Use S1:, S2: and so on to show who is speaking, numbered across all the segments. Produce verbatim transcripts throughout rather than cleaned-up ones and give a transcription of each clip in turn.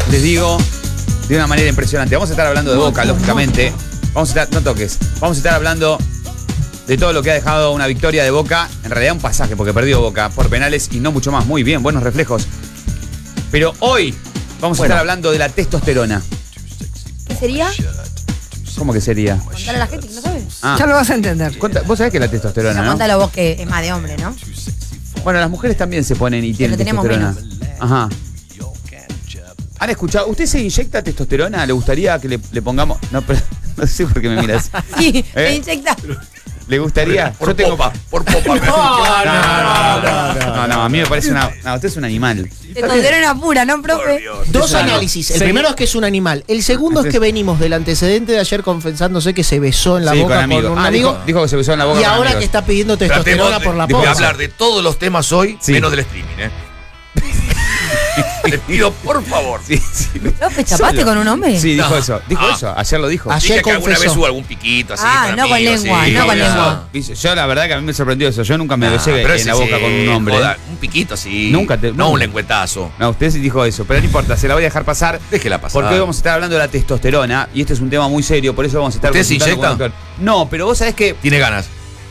S1: les digo de una manera impresionante. Vamos a estar hablando de Boca, lógicamente. Vamos a estar, no toques. Vamos a estar hablando de todo lo que ha dejado una victoria de Boca. En realidad un pasaje, porque perdió Boca por penales y no mucho más. Muy bien, buenos reflejos. Pero hoy vamos bueno. a estar hablando de la testosterona.
S2: ¿Qué sería?
S1: ¿Cómo que sería?
S2: Contarle a la gente que no sabe.
S3: Ah. Ya lo vas a entender.
S1: Cuenta, vos sabés que la testosterona, ¿no?
S2: Contalo vos que es más de hombre, ¿no?
S1: Bueno, las mujeres también se ponen y tienen testosterona. Menos. Ajá. ¿Han escuchado? ¿Usted se inyecta testosterona? ¿Le gustaría que le, le pongamos...? No, pero no sé por qué me miras.
S2: Sí,
S1: ¿Eh?
S2: se inyecta.
S1: ¿Le gustaría?
S4: Por
S1: Yo tengo...
S4: popa, por popa.
S1: No, no, no, no, no, no, a mí me parece una... No, usted es un animal.
S2: Testosterona pura, ¿no, profe?
S5: Dos análisis. El primero es que es un animal. El segundo es que venimos del antecedente de ayer confesándose que se besó en la
S1: sí,
S5: boca
S1: con,
S5: con un
S1: ah,
S5: amigo.
S1: Dijo, dijo que se besó en la boca
S5: y
S1: con
S5: ahora
S1: amigos.
S5: que está pidiendo testosterona por la
S4: popa. Voy a
S5: popa.
S4: hablar de todos los temas hoy, sí. menos del streaming, ¿eh? Les pido, por favor.
S1: Sí, sí.
S2: ¿Profe, chapaste con un hombre?
S1: Sí, dijo
S4: no.
S1: eso. Dijo
S4: Ah.
S1: eso. Ayer lo dijo.
S5: Ayer
S4: Dije que alguna
S5: confesó.
S4: vez hubo algún piquito así.
S2: Ah,
S4: con
S2: no
S4: amigos,
S2: con lengua,
S4: sí,
S2: no con
S4: eso.
S2: lengua.
S1: Yo la verdad que a mí me sorprendió eso. Yo nunca me
S4: Ah,
S1: besé
S4: pero
S1: en
S4: ese
S1: la boca
S4: sí,
S1: con un hombre.
S4: joda, un piquito así.
S1: Nunca te-
S4: No
S1: nunca.
S4: un lengüetazo.
S1: No, usted sí dijo eso, pero no importa, se la voy a dejar pasar.
S4: Déjela pasar.
S1: Porque hoy vamos a estar hablando de la testosterona y este es un tema muy serio, por eso vamos a estar
S4: ¿Usted se
S1: consultando
S4: inyecta?
S1: con el doctor. No, pero vos sabés que...
S4: Tiene ganas.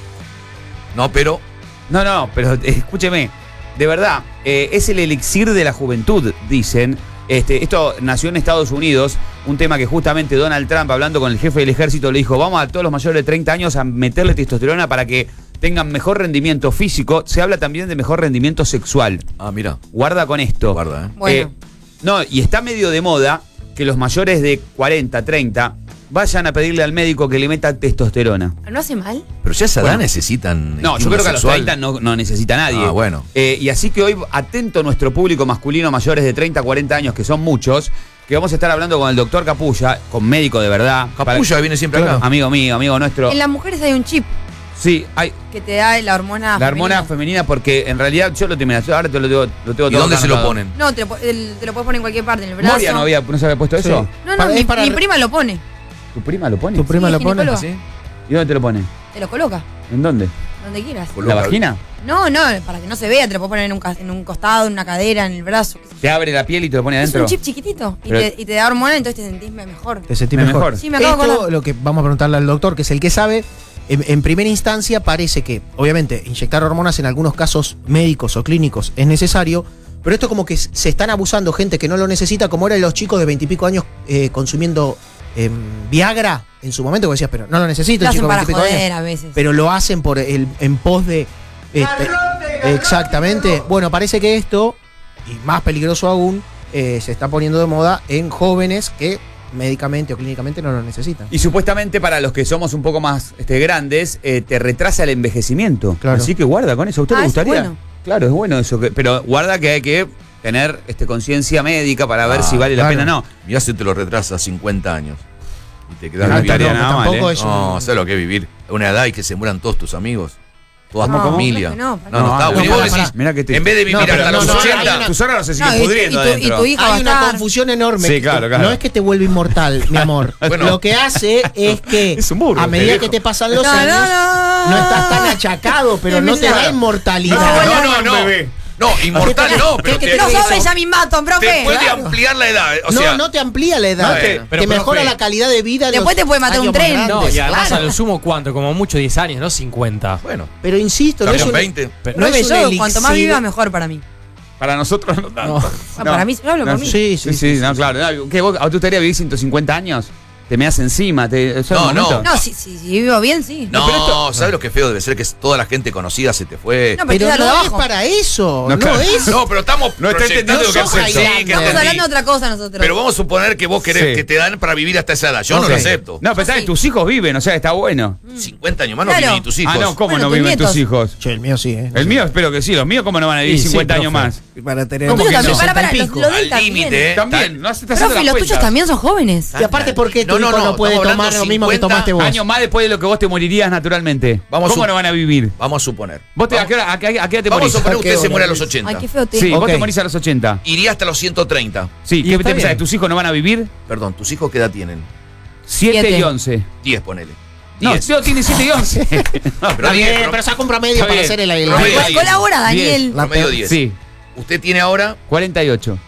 S4: No, pero...
S1: No, no, pero eh, escúcheme, de verdad, eh, es el elixir de la juventud, dicen. Este, esto nació en Estados Unidos, un tema que justamente Donald Trump, hablando con el jefe del ejército, le dijo, vamos a todos los mayores de treinta años a meterle testosterona para que tengan mejor rendimiento físico. Se habla también de mejor rendimiento sexual.
S4: Ah, mira.
S1: Guarda con esto.
S4: Guarda, ¿eh?
S2: Bueno.
S1: Eh, no, y está medio de moda que los mayores de cuarenta, treinta vayan a pedirle al médico que le meta testosterona.
S2: ¿No hace mal?
S4: Pero ya a esa edad
S1: Bueno.
S4: necesitan...
S1: No, yo
S4: estímulo
S1: creo que a los
S4: sexual.
S1: treinta no, no necesita nadie.
S4: Ah, bueno.
S1: Eh, y así que hoy, atento a nuestro público masculino mayores de treinta, cuarenta años, que son muchos, que vamos a estar hablando con el doctor Capulla, con médico de verdad.
S4: Capulla
S1: Para-
S4: viene siempre acá.
S1: Amigo mío, amigo nuestro.
S2: En las mujeres hay un chip
S1: Sí, hay
S2: que te da la hormona
S1: la hormona
S2: femenina.
S1: femenina porque en realidad yo lo terminé, ahora te lo tengo, lo tengo
S4: ¿Y
S1: todo
S4: dónde
S1: acá
S4: se lo
S1: anotado.
S4: ponen?
S2: No, te lo, po- el- te lo puedes poner en cualquier parte, en el brazo.
S1: Moria no, había, no se había puesto
S5: Sí.
S1: eso.
S2: No, no,
S5: Para-
S2: mi,
S5: es para
S2: mi
S5: re-
S2: prima lo pone.
S1: ¿Tu prima lo pone?
S5: Tu prima
S2: Sí,
S5: lo pone.
S2: ginecóloga.
S4: ¿Sí?
S1: ¿Y dónde te lo pone?
S2: Te lo coloca,
S1: ¿En dónde?
S2: donde quieras.
S1: ¿En la vagina?
S2: No, no, para que no se vea, te lo puedes poner en un, ca- en un costado, en una cadera, en el brazo. qué sé yo.
S1: Te abre la piel y te lo pone
S2: Es
S1: adentro.
S2: un chip chiquitito y,
S1: Pero-
S2: te, y te da hormona, entonces te sentís mejor.
S5: Te sentís
S1: Me
S5: mejor.
S1: mejor.
S2: Sí, me acabo de
S5: Esto,
S2: acordar.
S5: lo que vamos a preguntarle al doctor, que es el que sabe, en, en primera instancia parece que, obviamente, inyectar hormonas en algunos casos médicos o clínicos es necesario, pero esto como que se están abusando gente que no lo necesita, como eran los chicos de veintipico años eh, consumiendo eh, Viagra en su momento, que decías, pero no lo necesito,
S2: Lo
S5: el chico
S2: hacen
S5: de
S2: para
S5: veintipico
S2: joder
S5: años.
S2: a veces.
S5: Pero lo hacen por el, en pos de... este, exactamente. Bueno, parece que esto, y más peligroso aún, eh, se está poniendo de moda en jóvenes que médicamente o clínicamente no lo necesitan.
S1: Y supuestamente para los que somos un poco más este, grandes, eh, te retrasa el envejecimiento.
S5: Claro.
S1: Así que guarda con eso. ¿A usted
S2: Ah,
S1: le
S2: eso es
S1: gustaría?
S2: bueno.
S1: Claro, es bueno eso. que- pero guarda que hay que tener este, conciencia médica para ver
S4: Ah,
S1: si vale la
S5: claro.
S1: pena o no.
S4: Mirá si te lo retrasa cincuenta años. Y te quedas
S1: No
S4: viviendo.
S1: estaría nada mal,
S5: tampoco
S1: ¿eh?
S5: es
S4: No,
S5: un-
S4: ¿sabes lo que es vivir? A una edad y que se mueran todos tus amigos. Toda
S2: No,
S4: tu familia.
S2: creo que no,
S4: no,
S2: para
S4: no,
S1: nada.
S4: está
S1: No,
S4: bueno. Y
S5: pará,
S4: vos decís,
S5: pará.
S1: Mirá que te-
S4: en vez de vivir
S5: No, pero
S4: hasta
S5: no,
S4: los
S5: no,
S4: ochenta,
S5: hay una-
S1: tus órganos se siguen
S2: No, y tu-
S1: pudriendo
S2: y tu- y
S1: adentro.
S2: tu hija va a
S5: Hay una
S2: estar.
S5: confusión enorme.
S1: Sí, claro, claro.
S5: No es que te vuelve inmortal, mi amor.
S4: Bueno.
S5: Lo que hace es que
S1: Es un burro,
S5: a medida
S1: viejo.
S5: que te pasan los
S2: No,
S5: años,
S2: no, no.
S5: no estás tan achacado, pero no te da
S2: No,
S5: inmortalidad.
S4: No, no, no.
S1: bebé.
S4: No, inmortal no, pero
S5: ¿Qué
S4: te,
S5: te-
S2: No
S5: Eso.
S2: sos Benjamin Button,
S4: te
S2: profe.
S4: puede
S5: Claro.
S4: ampliar la edad. O
S5: no,
S4: sea,
S5: no te amplía la edad.
S4: No, te-
S5: te
S6: pero,
S5: mejora
S6: profe,
S5: la calidad de vida.
S2: Después
S5: los
S2: te puede matar un
S5: años más
S2: tren.
S6: No,
S5: grandes.
S6: y además
S2: Claro.
S6: a lo sumo, ¿cuánto? Como mucho diez años, ¿no? cincuenta.
S4: bueno,
S5: Pero insisto, no es,
S4: también
S5: un,
S4: veinte.
S6: Pero-
S5: no
S2: Profe,
S5: es un
S2: yo cuanto más
S5: elixir.
S2: viva, mejor para mí.
S1: Para nosotros no tanto.
S5: No.
S2: Ah, para mí, yo hablo por mí.
S5: Sí, sí,
S1: Sí, sí, no, claro. No, ¿qué, vos, ¿A tu gustaría vivir ciento cincuenta años? ¿Te me das encima? Te, ¿es el
S4: No,
S1: momento?
S4: no.
S2: No, si, si, si vivo bien, sí.
S4: No,
S1: pero esto-
S4: ¿sabes lo que feo debe ser? Que toda la gente conocida se te fue.
S2: No,
S5: Pero
S2: queda lo de
S5: no es
S2: abajo.
S5: para eso.
S1: No,
S5: No,
S1: claro.
S5: es.
S4: No, pero estamos
S1: No está
S4: proyectando
S1: entendiendo
S4: que
S5: no sos
S4: sí, que
S5: Highlander.
S2: Estamos
S4: entendí.
S2: hablando de otra cosa nosotros.
S4: Pero vamos a suponer que vos querés
S1: Sí.
S4: que te dan para vivir hasta esa edad. Yo no
S5: Ok.
S4: lo acepto.
S1: No, pero
S2: Sí.
S1: ¿sabes? Tus hijos viven, o sea, está bueno.
S4: cincuenta años más no
S2: Claro.
S4: viven ni tus hijos.
S1: Ah, no, ¿cómo
S2: Bueno,
S1: no
S2: tus
S1: viven tus
S2: nietos.
S1: hijos?
S5: Che, el mío sí, ¿eh?
S1: El mío, espero que sí. Los míos, ¿cómo no van a vivir
S6: Sí, sí,
S1: cincuenta años
S6: profe.
S1: más?
S5: Para tener
S1: ¿Cómo
S2: Los
S1: que
S2: tuyos
S1: no?
S2: también, para, para,
S5: sesenta y
S2: los,
S5: pico.
S2: los de él
S4: Al
S2: también.
S4: límite, ¿eh?
S1: También, no se está haciendo
S2: Profe,
S1: las
S2: los tuyos
S1: cuentas.
S2: también son jóvenes.
S5: Y aparte, ¿por qué tu
S4: No, no,
S5: hijo no,
S4: no,
S5: puede
S4: estamos
S5: tomar
S4: hablando
S5: lo mismo que
S4: cincuenta
S5: tomaste vos?
S1: Años más después de lo que vos te morirías naturalmente.
S4: Vamos
S1: ¿Cómo
S4: a-
S1: no van a vivir?
S4: Vamos a suponer.
S1: ¿Vos te, a,
S4: Vamos,
S1: qué hora, a, qué, a qué edad te
S4: vamos a
S1: morís?
S4: suponer que
S5: ¿A qué
S4: usted se
S5: hora
S4: muere a los
S5: es?
S4: ochenta.
S2: Ay, qué feo te
S1: Sí, vos
S5: Ok.
S1: te morís a los ochenta.
S4: Iría hasta los ciento treinta.
S1: Sí,
S6: Y
S1: ¿qué te
S6: está
S1: pensás?
S6: bien.
S1: ¿Tus hijos no van a vivir?
S4: Perdón, ¿tus hijos qué edad tienen?
S1: siete
S2: Siete.
S1: y once.
S4: diez, ponele.
S1: No,
S4: diez.
S1: Tío tiene siete y once.
S4: Pero
S5: Está
S4: diez,
S5: bien,
S4: pero-
S5: pero saca un promedio
S1: Está
S5: para
S1: bien.
S5: hacer el... el-
S4: Promedio
S2: Col-
S4: diez.
S2: Colabora, Daniel.
S5: La
S4: promedio
S5: peor-
S4: diez.
S1: Sí,
S4: Usted tiene ahora
S1: cuarenta y ocho.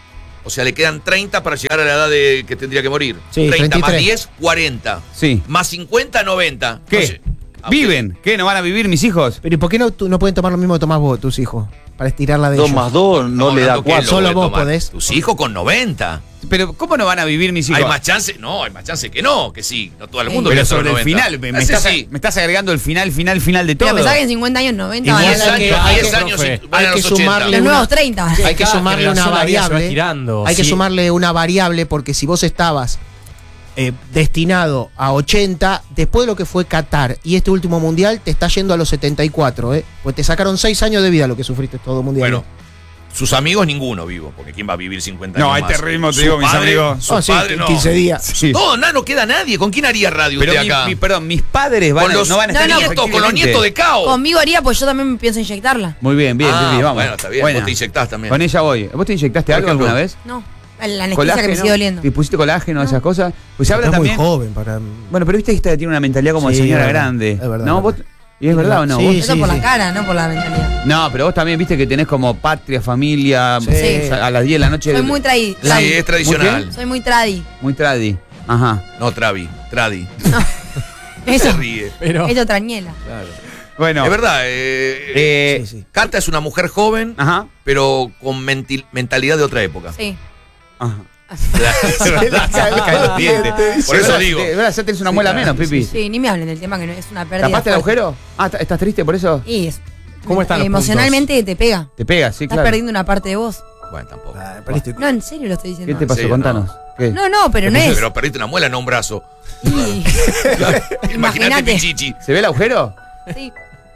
S4: O sea, le quedan treinta para llegar a la edad de que tendría que morir.
S5: Sí,
S4: treinta más
S5: treinta y tres.
S4: diez, cuarenta.
S1: Sí.
S4: Más cincuenta, noventa.
S1: ¿Qué?
S4: No sé. Ah,
S1: ¿Viven? ¿Qué? ¿No van a vivir mis hijos?
S5: Pero ¿y por qué no, tú, no pueden tomar lo mismo que tomás vos, tus hijos? Para estirarla de
S3: Dos
S5: ellos.
S3: más dos no
S4: estamos
S3: le da
S4: hablando que
S3: cuatro.
S4: lo
S5: Solo
S4: puede
S5: vos
S4: tomar
S5: podés.
S4: Tus hijos con noventa.
S1: Pero ¿cómo no van a vivir mis hijos?
S4: Hay más chance, no, hay más chance que no, que sí. No todo el mundo
S1: Pero
S4: vive hasta los
S1: sobre el
S4: noventa.
S1: final, me, me
S4: Ese
S1: estás,
S4: sí.
S1: me estás agregando el final, final, final de todo.
S2: Pero pensá que en cincuenta años, noventa
S4: En
S2: van a
S4: diez
S2: ser
S5: hay que-
S4: años,
S5: hay
S4: diez
S5: que-
S4: años
S6: profe,
S4: van
S5: hay
S4: a
S5: que
S4: los ochenta.
S5: sumarle
S2: los
S5: una-
S2: nuevos treinta.
S5: Hay que
S6: Cada
S5: sumarle una
S6: generación la vida se va
S5: variable.
S6: estirando.
S5: Hay que
S6: Sí.
S5: sumarle una variable porque si vos estabas eh, destinado a ochenta, después de lo que fue Qatar y este último mundial, te está yendo a los setenta y cuatro, ¿eh? Pues te sacaron seis años de vida lo que sufriste todo mundial.
S4: Bueno, sus amigos ninguno vivo, porque ¿quién va a vivir cincuenta
S1: No,
S4: años
S1: ahí
S4: más?
S1: te ritmo, te
S4: Su
S1: digo, mis
S4: padre-
S1: amigos.
S4: Su
S5: Oh, sí,
S4: padre no.
S5: quince días.
S1: Sí.
S4: No, no, no queda nadie. ¿Con quién haría radio
S1: Pero
S4: usted
S1: mi-
S4: acá?
S1: mi- perdón, mis padres van
S4: con
S1: a-
S4: los
S1: no van a estar
S2: no, no,
S4: nietos, con los nietos de Cao.
S2: Conmigo haría, pues yo también pienso inyectarla.
S1: Muy bien, bien,
S4: Ah,
S1: Pipi, vamos.
S4: bueno, está bien,
S1: Buena.
S4: vos te inyectás también.
S1: Con ella voy. ¿Vos te inyectaste
S4: Por
S1: algo
S4: ejemplo.
S1: alguna vez?
S2: No, la anestesia que me sigue doliendo.
S1: ¿Te pusiste colágeno,
S2: No.
S1: esas cosas? Pues se habla
S5: Estás muy
S1: también.
S5: joven para.
S1: Bueno, pero viste que esta tiene una mentalidad como de
S5: Sí,
S1: señora
S5: es verdad,
S1: grande.
S5: es verdad,
S1: ¿No?
S5: es
S1: ¿Vos-
S5: verdad.
S1: ¿Y es verdad o no?
S5: Sí,
S1: Vos-
S2: Eso
S5: sí,
S2: por
S5: sí.
S2: la cara, no por la mentalidad.
S1: No, pero vos también viste que tenés como patria, familia,
S5: Sí.
S1: o sea, a las diez de la noche.
S2: Soy muy tradi.
S4: Sí, es tradicional.
S2: Soy muy tradi.
S1: Muy tradi. Ajá.
S4: No, Travi, Tradi.
S2: Eso,
S4: Se ríe.
S6: Pero
S2: eso trañela.
S4: Claro.
S1: Bueno.
S4: Es verdad. Eh,
S1: Eh,
S5: Sí, sí.
S4: Carta es una mujer joven,
S1: Ajá.
S4: pero con menti- mentalidad de otra época.
S2: Sí.
S1: Ajá.
S4: Es verdad, se le caen los dientes. Por
S1: Sí,
S4: eso
S1: verdad,
S4: digo.
S1: de verdad, ya tenés una muela menos, Pipi.
S2: Sí, ni me hablen del tema que no es una pérdida.
S1: ¿Tapaste el
S2: fuerte.
S1: agujero? Ah, ¿t- ¿estás triste por eso?
S2: Y es.
S6: ¿Cómo están los
S2: Emocionalmente te pega.
S1: Te pega, sí,
S2: Estás
S1: claro.
S2: perdiendo una parte de vos.
S4: Bueno, tampoco.
S5: Ah, perdiste-
S2: No, en serio lo estoy
S1: ¿Qué
S2: diciendo.
S1: te pasó?
S4: serio,
S1: Contanos. ¿Qué?
S2: No, no, pero no es.
S4: Pero perdiste una muela, no un brazo.
S2: Y-
S4: Imagínate
S2: Imagínate.
S4: Pichichi.
S1: ¿Se ve el agujero?
S2: Sí.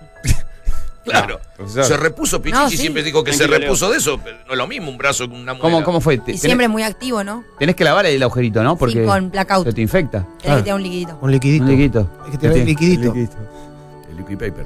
S4: Claro.
S1: profesor.
S4: Se repuso Pichichi,
S2: No, sí.
S4: siempre dijo que se repuso de eso. Pero no es lo mismo un brazo que una muela.
S1: ¿Cómo, cómo fue? Te-
S2: Y
S1: tenés-
S2: siempre muy activo, ¿no?
S1: Tenés que lavar el agujerito, ¿no? Porque
S2: Sí, con blackout.
S1: se te infecta.
S2: Tenés que tirar un liquidito.
S5: Un liquidito.
S1: Un liquidito.
S5: Es que te da el liquidito.
S4: El liquid paper.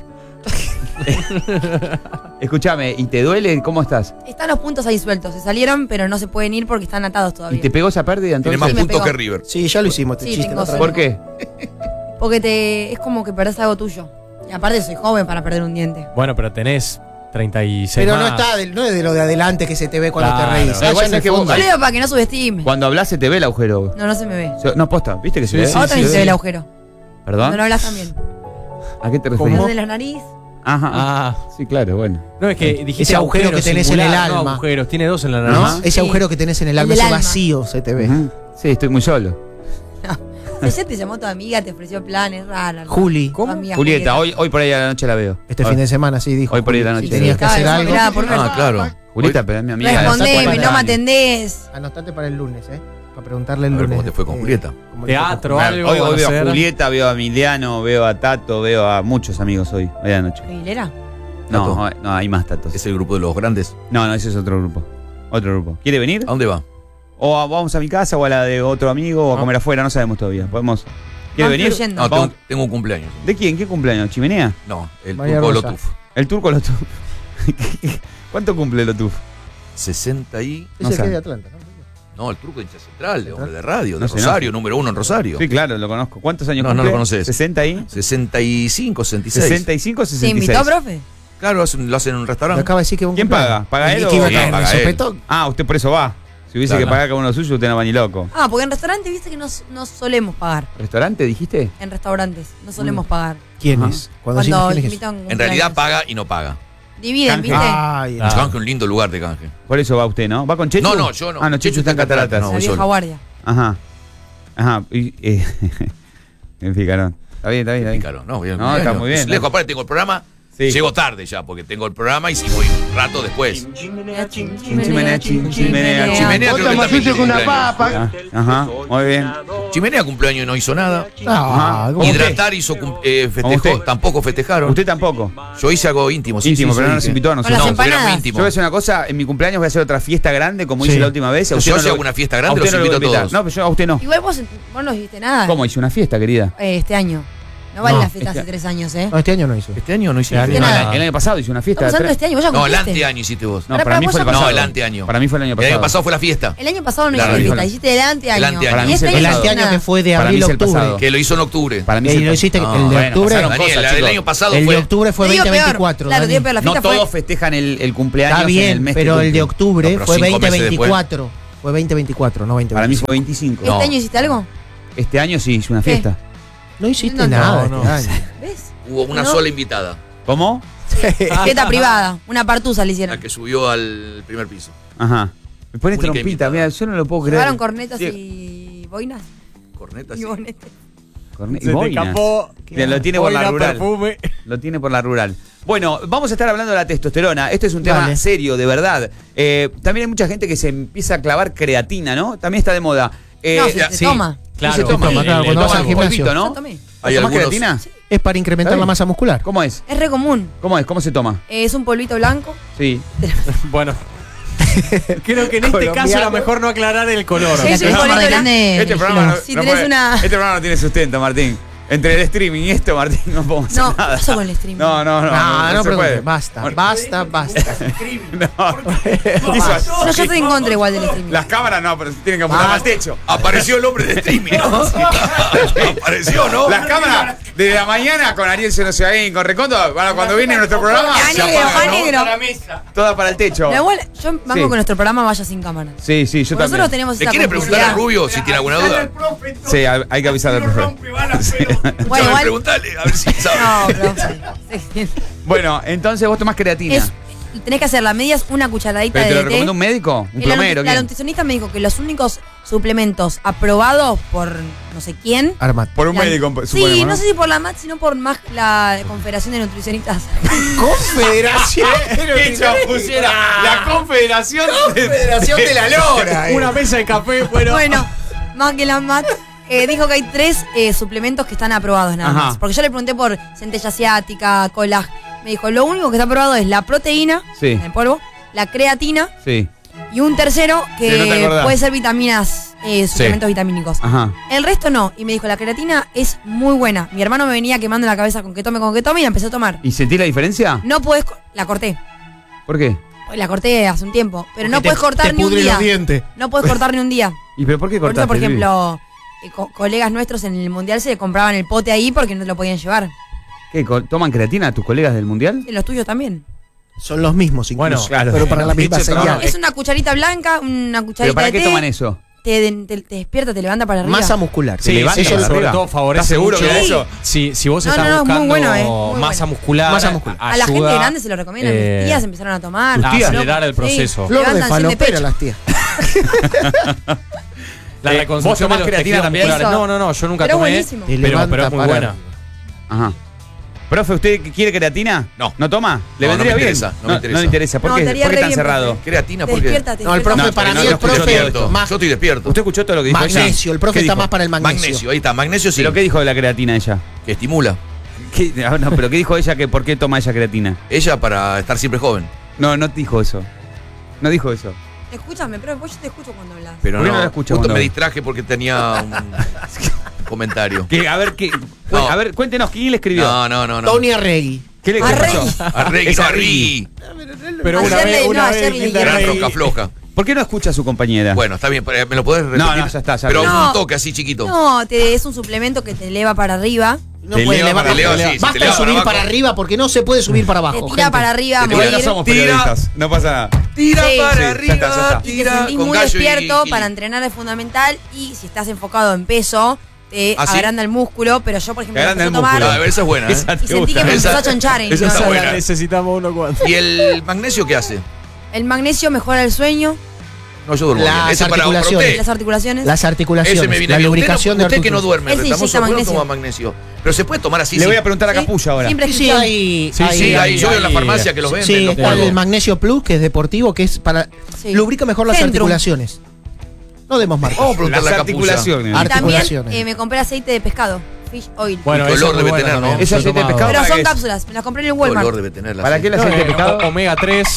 S1: Escúchame, ¿y te duele? ¿Cómo estás?
S2: Están los puntos ahí sueltos. Se salieron, pero no se pueden ir porque están atados
S1: ¿Y
S2: todavía.
S1: te pegó esa pérdida
S4: Tiene
S1: entonces?
S4: más
S2: Sí, me
S4: puntos
S2: pegó.
S4: que River.
S5: Sí, ya lo hicimos, este
S2: Sí,
S5: chiste.
S2: tengo
S5: la otra
S1: ¿Por
S5: vez.
S1: qué?
S2: Porque te es como que perdés algo tuyo. Y aparte soy joven para perder un diente.
S6: bueno, pero tenés treinta y seis
S5: Pero no
S6: más.
S5: está, del- no es de lo de adelante que se te ve cuando
S6: Claro.
S5: te reís.
S6: Pero
S5: Ah,
S1: igual
S5: ya en
S1: es
S5: el
S1: que vos-
S5: fondo.
S2: Yo le digo para que no subestime.
S1: Cuando hablas se te ve el agujero.
S2: No, no se me ve.
S1: Se- No, posta, ¿viste que se
S6: Sí,
S1: ve?
S6: sí,
S2: A vos también
S6: sí,
S2: se ve
S6: sí.
S2: el agujero.
S1: ¿Perdón?
S2: Cuando no hablas también.
S1: ¿A qué te
S5: ¿Cómo?
S1: referís?
S2: Los de la nariz.
S1: Ajá.
S6: Ah,
S1: Sí, claro, bueno.
S6: no, es que dijiste
S5: Ese agujero que tenés en el
S6: singular, no
S5: alma.
S6: agujeros, tiene dos en la
S5: ¿No?
S6: nariz.
S5: Ese
S2: Sí.
S5: agujero que tenés en el
S2: El
S5: alma,
S2: del
S5: ese
S2: alma.
S5: vacío se te ve.
S1: Ujú. Sí, estoy muy solo.
S2: Ella te llamó tu amiga, te ofreció planes raros.
S5: Juli,
S2: Tu amiga
S1: Julieta, hoy, hoy por ahí a la noche la veo.
S5: este
S1: Hoy-
S5: fin de semana sí dijo.
S1: Hoy por ahí de la
S5: Juli,
S1: noche.
S5: si tenías que
S2: estaba
S5: hacer algo.
S2: desesperada por
S4: Ah, claro.
S1: Julieta, pero es mi amiga.
S2: Respondeme,
S1: cuarenta
S2: no me
S1: años.
S2: atendés.
S5: Anotate para el lunes, ¿eh? Para preguntarle el
S4: A ver
S5: lunes.
S4: cómo te fue con
S5: eh,
S4: Julieta.
S5: cómo te fue con
S6: Teatro,
S5: Julieta.
S6: algo.
S1: Hoy,
S6: van
S1: hoy
S6: a
S1: veo a
S6: hacer.
S1: Julieta, veo a Emiliano, veo a Tato, veo a muchos amigos hoy, hoy a la noche.
S2: ¿Aguilera?
S1: No,
S4: Tato.
S1: hoy- no, hay más Tatos.
S4: Es el grupo de los grandes.
S1: No, no, ese es otro grupo. Otro grupo. ¿Quiere venir?
S4: ¿A dónde va?
S1: O a- vamos a mi casa o a la de otro amigo o a
S6: Ah.
S1: comer afuera, no sabemos todavía. Podemos. ¿Quiere
S2: Van
S1: venir?
S2: fluyendo.
S4: No, tengo,
S1: Vamos.
S4: tengo un cumpleaños.
S1: ¿De quién? ¿Qué cumpleaños? ¿Chimenea?
S4: No, el
S5: María
S4: turco
S5: Rosa.
S4: Lotuf.
S1: El turco Lotuf. ¿Cuánto cumple Lotuf?
S4: sesenta y...
S5: Es
S1: No
S5: el
S1: sé.
S5: que es de Atlanta, ¿no?
S4: No, el turco de hincha central, de hombre de radio, de
S1: No sé,
S4: Rosario, número uno en Rosario.
S1: Sí, claro, lo conozco. ¿Cuántos años
S4: No, no
S1: cumple?
S4: lo conoces.
S1: ¿sesenta y?
S4: sesenta y cinco, sesenta y seis.
S1: ¿sesenta y cinco o
S2: ¿Se
S1: sesenta y seis?
S2: invitó, profe?
S4: Claro, hacen- lo hacen en un
S5: Me
S4: restaurante.
S5: acaba de decir que un
S1: ¿Quién
S5: cumpleaños.
S1: paga? ¿Paga
S5: ¿Y
S1: él
S5: qué
S1: o-
S5: iba a
S4: Bien,
S5: traer?
S4: paga
S5: ¿El
S4: él.
S5: sopetón?
S1: Ah, usted por eso va. Si hubiese
S4: Claro.
S1: que pagar cada uno suyo, usted no va ni loco.
S2: Ah, porque en restaurantes viste que no, no solemos pagar.
S1: ¿Restaurante dijiste?
S2: En restaurantes no solemos
S1: Mm.
S2: pagar.
S5: ¿Quién
S1: Ajá.
S5: es? Cuando,
S2: Cuando
S5: decimos quién es.
S2: invitan
S4: En realidad
S2: cumpleaños.
S4: paga y no paga.
S2: Dividen,
S1: Canje.
S2: ¿viste?
S5: Ay,
S6: Ah.
S4: Canje, un lindo lugar de canje.
S1: Por eso va usted, ¿no? ¿Va con Chechu?
S4: No, no, yo no.
S1: Ah, no, Chechu está en Cataratas.
S4: no,
S2: La
S4: voy
S2: vieja
S4: solo.
S2: guardia.
S1: Ajá. Ajá. Y, eh, en picarón. Está bien, está bien, está bien.
S4: Claro, no, bien,
S1: No, está muy bien.
S4: Lejos, aparte tengo el programa.
S1: Sí.
S4: Llego tarde ya, porque tengo el programa y si voy un rato después.
S2: Chimenea, chin,
S1: chimenea, chin, chimenea,
S4: Chimenea creo que también tiene cumpleaños.
S1: Ah, ajá, muy bien.
S4: Chimenea cumpleaños y no hizo nada.
S5: Ah, ¿cómo?
S4: Hidratar hizo cum- eh, festejó,
S1: usted.
S4: tampoco festejaron.
S1: Usted tampoco.
S4: Yo hice algo íntimo, sí,
S1: Íntimo,
S4: sí,
S1: pero
S4: sí,
S1: no nos
S4: sí.
S1: invitó a
S2: Con
S1: nosotros.
S2: las
S4: No, pero era muy
S2: empanadas.
S4: íntimo.
S1: Yo voy a hacer una cosa, en mi cumpleaños voy a hacer otra fiesta grande, como
S5: Sí.
S1: hice la última vez. A usted
S4: Yo
S1: no
S4: si
S1: lo-
S4: hago una fiesta
S1: a
S4: grande,
S1: usted
S4: los
S1: no lo voy a
S4: invito a
S1: invitar.
S4: todos.
S1: No, pero yo a usted no.
S2: Igual vos, vos no dijiste nada
S1: ¿Cómo hice una fiesta, querida?
S2: eh, este año. No vale
S5: No,
S2: la fiesta
S1: este-
S2: hace tres años, ¿eh?
S5: No, este año no hizo.
S4: Este año no hice
S6: Este año
S1: No,
S2: nada.
S1: el, el año pasado hice una fiesta.
S2: Estamos hablando de
S1: tre-
S2: este año, vos ya
S4: No, el
S2: cumpliste.
S4: anteaño hiciste vos.
S1: No,
S2: Ahora,
S1: para
S2: para
S1: mí
S2: vos
S1: fue el
S2: ya
S1: pasado.
S4: No, el anteaño.
S1: Para mí fue el año
S4: El
S1: pasado.
S4: año pasado fue la fiesta.
S2: El año pasado no
S1: Claro,
S2: hiciste
S1: dijo
S2: fiesta,
S1: no.
S2: hiciste el anteaño.
S4: El anteaño.
S1: Para mí
S2: Y
S1: es
S2: este
S1: el
S2: año
S5: El
S2: no
S1: pasado.
S2: hiciste
S5: anteaño
S2: nada.
S5: que fue de
S1: Para mí
S5: abril
S1: es
S5: a
S1: el
S5: octubre.
S1: pasado.
S4: Que lo hizo en octubre.
S1: Para mí
S5: Eh,
S1: es
S5: y
S1: el
S5: lo
S1: pasado.
S5: hiciste
S4: No,
S5: el de
S4: bueno,
S5: octubre.
S1: pasaron
S4: Daniel,
S1: cosas,
S4: la del
S1: chicos.
S4: año pasado
S5: El de
S4: fue.
S5: octubre fue
S2: Te digo
S5: veinte
S2: peor.
S5: veinticuatro.
S2: Claro, te digo
S5: Dani.
S2: peor, la
S1: No
S2: fiesta fue.
S1: todos festejan el, el cumpleaños
S5: Está
S1: en el
S5: bien,
S1: mes
S5: pero
S1: que
S5: el de
S1: cumple.
S5: octubre
S4: No, pero
S5: fue
S4: cinco meses
S5: veinte veinticuatro. Fue veinte veinticuatro, no veinte
S1: Para mí
S5: veinticinco.
S1: fue veinticinco.
S2: ¿Este
S4: No.
S2: año hiciste algo?
S1: Este año sí hice una
S2: ¿Qué?
S1: fiesta.
S5: No hiciste
S2: No, no,
S5: nada
S6: no.
S5: este año.
S2: ¿Ves?
S4: Hubo una
S2: ¿No?
S4: sola invitada,
S1: ¿Cómo?
S2: Fiesta privada. Una partusa le
S4: la
S2: hicieron.
S4: que subió al primer piso.
S1: Ajá. Me pone
S4: Única
S1: trompita,
S4: invitada.
S1: mira, yo no lo puedo creer.
S2: ¿Llevaron cornetas
S1: Sí.
S2: y boinas?
S4: Corneta,
S2: Y
S4: sí.
S2: bonetes.
S1: Corne- y
S6: Se te
S1: boinas.
S6: escapó.
S1: Bien, lo tiene por la
S6: Boina,
S1: rural.
S6: perfume.
S1: Lo tiene por la rural. Bueno, vamos a estar hablando de la testosterona. Este es un tema
S5: Vale.
S1: serio, de verdad. Eh, también hay mucha gente que se empieza a clavar creatina, ¿no? También está de moda. Eh,
S2: No, se,
S4: ya,
S2: se
S6: sí.
S2: toma.
S6: Claro,
S1: se toma,
S6: el-
S5: claro,
S6: el-
S5: cuando
S6: el-
S5: vas al
S1: un
S5: gimnasio.
S1: polvito, ¿no?
S2: Yo tomé.
S4: Hay
S1: ¿Tomás
S4: algunos-
S1: creatina?
S5: Es para incrementar
S1: ¿Está
S5: la
S1: bien?
S5: masa muscular.
S1: ¿Cómo es?
S2: Es re común.
S1: ¿Cómo es? ¿Cómo se toma?
S2: Eh, es un polvito blanco.
S1: Sí.
S6: Bueno. Creo que en este
S5: Colombiano.
S6: caso era mejor no aclarar el color.
S2: Sí, es un
S1: No,
S2: polvito
S1: Martín,
S2: blanco.
S1: Este programa, no,
S2: Si
S1: no
S2: tenés
S1: puede-
S2: una-
S1: este programa no tiene sustento, Martín. Entre el streaming y esto, Martín, no podemos hacer
S2: No, ¿qué
S1: nada.
S2: pasó con el streaming?
S1: No, no, no.
S5: No, no,
S1: no se
S5: preguntes.
S1: puede.
S5: Basta,
S1: Bueno,
S5: basta, basta.
S1: no. Hizo así.
S2: No, yo estoy en contra igual del streaming.
S1: Las cámaras no, pero tienen que apuntar
S5: Ah.
S1: al techo.
S4: Apareció el hombre de streaming, ¿no? Apareció, ¿no?
S1: Las cámaras de la mañana con Ariel Senoseaín, con Recondo, bueno, cuando viene nuestro programa,
S2: Ah,
S1: se
S2: negro,
S1: apagan,
S2: ah,
S1: ¿no?
S2: negro.
S1: Todas para el techo.
S2: Pero igual, yo banco
S1: Sí.
S2: que nuestro programa vaya sin cámara.
S1: Sí, sí, yo
S2: Porque nosotros
S1: también.
S2: tenemos
S4: ¿Le
S2: esa
S4: quiere preguntar a
S2: complicidad.
S4: Rubio si tiene alguna duda?
S1: Sí, hay hay que avisar al profe. Sí.
S2: Bueno, igual.
S4: Preguntale, a ver si sabe.
S2: No, profe. Sí.
S1: Bueno, entonces vos tomás creatina.
S2: Es, tenés que hacer las medias una cucharadita
S1: ¿Pero te
S2: de
S1: lo
S2: té.
S1: recomienda un médico? ¿Un
S2: Eh, la
S1: plomero?
S2: nutri- La
S1: ¿Quién?
S2: nutricionista me dijo que los únicos suplementos aprobados por no sé quién.
S5: Armat.
S1: Por un
S2: la-
S1: médico,
S2: Sí,
S1: suponemos,
S2: no
S1: ¿no?
S2: sé si por la M A T, sino por más la Confederación de Nutricionistas.
S5: Confederación.
S1: ¡Qué chapucera! La Confederación
S5: Confederación de la Lora.
S6: Una mesa de café, bueno.
S2: Bueno, más que la M A T. eh, dijo que hay tres eh, suplementos que están aprobados nada
S1: Ajá.
S2: más. Porque yo le pregunté por centella asiática, colágeno. Me dijo, lo único que está aprobado es la proteína,
S1: Sí.
S2: en polvo, la creatina
S1: Sí,
S2: y un tercero
S1: Sí, no te
S2: que
S1: acordás.
S2: puede ser vitaminas, eh, suplementos vitamínicos.
S1: ajá.
S2: El resto no. Y me dijo, la creatina es muy buena. Mi hermano me venía quemando la cabeza con que tome, con que tome y la empecé a tomar.
S1: ¿Y sentí la diferencia?
S2: No puedes... co- La corté.
S1: ¿Por qué?
S2: La corté hace un tiempo. Pero no
S5: Porque
S2: puedes
S5: te-
S2: cortar
S5: te
S2: ni un
S5: pudre
S2: día.
S5: los dientes.
S2: No puedes cortar ni un día.
S1: ¿Y pero por qué
S2: Por eso,
S1: cortaste?
S2: por
S1: Luis?
S2: ejemplo, eh, co- colegas nuestros en el mundial se compraban el pote ahí porque no te lo podían llevar.
S1: ¿Qué? co- ¿Toman creatina tus colegas del mundial?
S2: Y los tuyos también.
S5: Son los mismos incluso.
S6: Bueno,
S1: claro.
S5: Pero para la misma
S1: Dicho,
S5: señal.
S1: no,
S2: Es una cucharita blanca, una
S1: ¿Pero
S2: cucharita
S1: para
S2: de
S1: qué
S2: té.
S1: toman eso?
S2: Te, te- te despierta, te levanta para arriba.
S5: Masa muscular.
S1: Se
S6: Sí,
S1: levanta
S6: eso
S1: para
S6: sobre
S1: arriba.
S6: todo favorece
S1: ¿Estás seguro
S6: mucho.
S1: que era eso?
S6: Si, si vos
S2: No,
S6: estás
S2: no, no, es muy
S6: buscando
S2: bueno, eh, muy
S6: masa
S2: bueno.
S6: muscular,
S5: Masa muscular.
S2: A la
S6: ayuda,
S2: gente grande se lo recomiendan.
S6: eh,
S2: Mis tías empezaron a tomar.
S1: ¿Tus
S6: a
S1: tías?
S6: acelerar el
S2: Sí.
S6: proceso.
S5: Flor de
S2: Levantan cien de
S5: falopera
S2: pecho.
S5: las tías.
S6: La
S1: Eh,
S6: reconstrucción
S1: ¿vos tomás
S6: de los
S1: creatina
S6: tejidos
S1: también?
S6: musculares.
S2: Eso.
S6: No, no, no, yo nunca
S2: Pero
S6: tomé.
S2: buenísimo.
S5: Te
S6: Pero,
S5: levanta
S6: pero es muy
S5: para
S6: buena.
S5: arriba.
S1: Ajá. Profe, ¿usted quiere creatina?
S4: No.
S1: ¿No toma? ¿Le
S4: No, no
S1: vendría
S4: me
S1: bien?
S4: interesa, no me interesa.
S1: le interesa. ¿Por
S2: No,
S1: qué,
S2: te haría
S1: ¿por qué
S2: re
S1: tan
S2: bien,
S1: cerrado?
S2: profe.
S4: Creatina, ¿por qué?
S2: Despiértate.
S5: No, el profe,
S1: No,
S5: para
S1: pero
S5: mí
S1: no
S5: el
S1: lo escucho
S5: profe.
S1: despierto.
S5: Más
S4: Yo estoy despierto.
S1: ¿Usted escuchó todo lo que dijo ella?
S5: magnesio. El profe
S1: ¿Qué
S5: está
S1: dijo?
S5: más para el magnesio.
S4: Magnesio, ahí está, magnesio sí.
S1: ¿Pero qué dijo de la creatina ella?
S4: Que estimula.
S1: ¿Qué? Ah, no, pero ¿qué dijo ella que por qué toma ella creatina?
S4: Ella para estar siempre joven.
S1: No, no dijo eso. No dijo eso.
S2: Escúchame, pero vos yo te escucho cuando hablas.
S4: Pero
S1: ¿Por qué
S4: no,
S1: no la escucha
S4: justo
S1: cuando-
S4: me distraje porque tenía un comentario.
S1: Que, a ver, qué,
S4: No.
S1: a ver, cuéntenos, ¿quién le escribió?
S4: No, no, no, no.
S5: Tony Arregui.
S1: ¿Qué le
S2: Arregui.
S1: escuchó?
S4: Arregui,
S1: Es
S4: no,
S1: Arregui.
S4: Arregui.
S6: Pero una
S2: Ayer
S6: vez,
S2: le-
S6: una
S2: no,
S6: vez
S2: ayer le
S6: Hilda
S2: dieron-
S4: Gran
S6: Rey-
S4: roca floja.
S1: ¿Por qué no escucha a su compañera?
S4: Bueno, está bien, pero ¿me lo podés repetir?
S1: No, no, ya está, ya
S4: Pero
S1: está.
S4: un
S2: No.
S4: toque así chiquito.
S2: No, te, es un suplemento que te eleva para arriba.
S5: No
S1: Te
S5: puede
S1: eleva
S5: levantar.
S1: para
S4: arriba,
S5: Basta
S4: sí, si te
S5: de
S4: eleva para
S5: subir
S4: abajo.
S5: para arriba porque no se puede subir para
S2: Te
S5: abajo.
S2: tira
S5: gente.
S2: para arriba a
S4: Te tira,
S2: morir.
S1: Ya somos
S4: Tira.
S1: periodistas, no pasa nada.
S4: Tira
S2: Sí.
S4: para
S1: Sí, ya
S4: arriba,
S1: está, ya está.
S2: Y te
S4: tira
S2: sentís
S4: con
S2: muy
S4: gallo y-
S2: despierto
S4: y-
S2: para entrenar es fundamental. Y si estás enfocado en peso, te
S4: ¿Ah, sí?
S2: agranda el músculo. Pero yo, por ejemplo,
S1: Te agranda
S2: empecé a
S1: el
S2: tomar
S1: músculo.
S4: A ver, esa es buena, ¿eh?
S1: Esa
S2: y
S1: te
S2: sentí
S1: gusta.
S2: que me
S4: Esa-
S2: empezó a chonchar. y
S4: esa
S2: no-
S4: está
S6: Esa la
S4: buena.
S6: necesitamos uno cuando.
S4: ¿Y el magnesio qué hace?
S2: El magnesio mejora el sueño,
S4: No, yo duermo
S5: Las
S4: bien. Ese para
S5: articulaciones.
S4: para usted.
S2: las articulaciones.
S5: Las articulaciones.
S4: Ese me viene
S5: la
S4: bien.
S5: lubricación
S4: usted,
S5: de
S4: no- usted que no
S5: articulaciones.
S4: duerme,
S2: Ese
S4: retamoso,
S2: inyecta
S4: ¿por qué no
S2: magnesio.
S4: toma magnesio? Pero se puede tomar así.
S1: Le
S4: sí.
S1: voy a preguntar a
S2: Sí.
S1: Capullo ahora.
S2: Sin
S5: Sí, sí,
S2: prescripción.
S5: hay.
S6: Sí,
S5: hay-
S4: Sí,
S6: hay-
S4: ahí yo veo en la
S6: hay-
S4: farmacia que los venden.
S5: Sí,
S4: los
S5: está
S4: polvos.
S5: el Magnesio Plus, que es deportivo, que es para.
S2: Sí.
S5: Lubrica mejor las
S2: Centrum.
S5: articulaciones. No demos marcas.
S4: Vamos a preguntarle
S1: Las
S4: a Capulla.
S1: articulaciones.
S2: Y también
S5: Articulaciones.
S2: eh, me compré aceite de pescado, fish oil.
S6: Bueno,
S4: Y
S6: esa
S4: color
S6: es muy
S4: debe
S6: buena
S4: tener, ¿no?
S6: también.
S1: Ese
S6: Yo he
S1: aceite de
S6: tomado.
S1: pescado.
S2: Pero
S1: ¿para
S2: son
S1: qué es?
S2: cápsulas, me las compré en el Walmart.
S4: Color debe tener la
S1: ¿Para qué el
S6: No,
S1: aceite de
S6: eh,
S1: pescado?
S6: o- omega tres.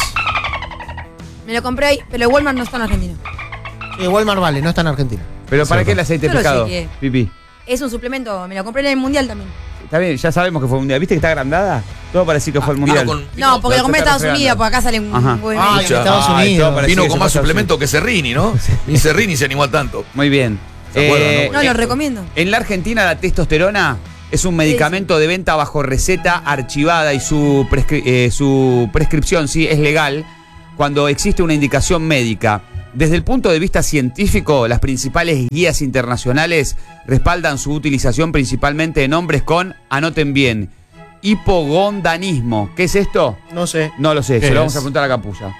S2: Me lo compré ahí, pero el Walmart no está en Argentina.
S5: Eh, Walmart vale, no está en Argentina.
S1: ¿Pero para qué el aceite de
S2: Yo lo
S1: pescado?
S2: sé que-
S1: Pipi.
S2: Es un suplemento, me lo compré en el mundial también.
S1: Está bien, ya sabemos que fue un mundial. ¿Viste que está agrandada? Todo para decir que fue el mundial.
S4: Vino con,
S2: No, porque
S1: la
S2: lo compré en
S1: está
S2: Estados
S1: refregando.
S2: Unidos, porque acá sale un
S1: Ajá.
S2: buen
S5: Ay,
S2: medio.
S5: en Estados
S1: Ay,
S5: Unidos.
S1: todo para
S4: vino
S1: decir
S4: con
S1: que
S4: más
S1: se fue a
S4: suplemento que Serrini, ¿no? Ni Serrini se animó a tanto.
S1: Muy bien.
S4: ¿Se acuerdan,
S2: No, lo recomiendo.
S1: En la Argentina la testosterona es un medicamento de venta bajo receta archivada y su, prescri- eh, su prescripción sí es legal cuando existe una indicación médica. Desde el punto de vista científico, las principales guías internacionales respaldan su utilización principalmente en hombres con, anoten bien, hipogondanismo. ¿Qué es esto?
S5: No sé.
S1: No lo sé,
S6: ¿Qué
S1: se lo
S6: es?
S1: vamos a preguntar a Capulla.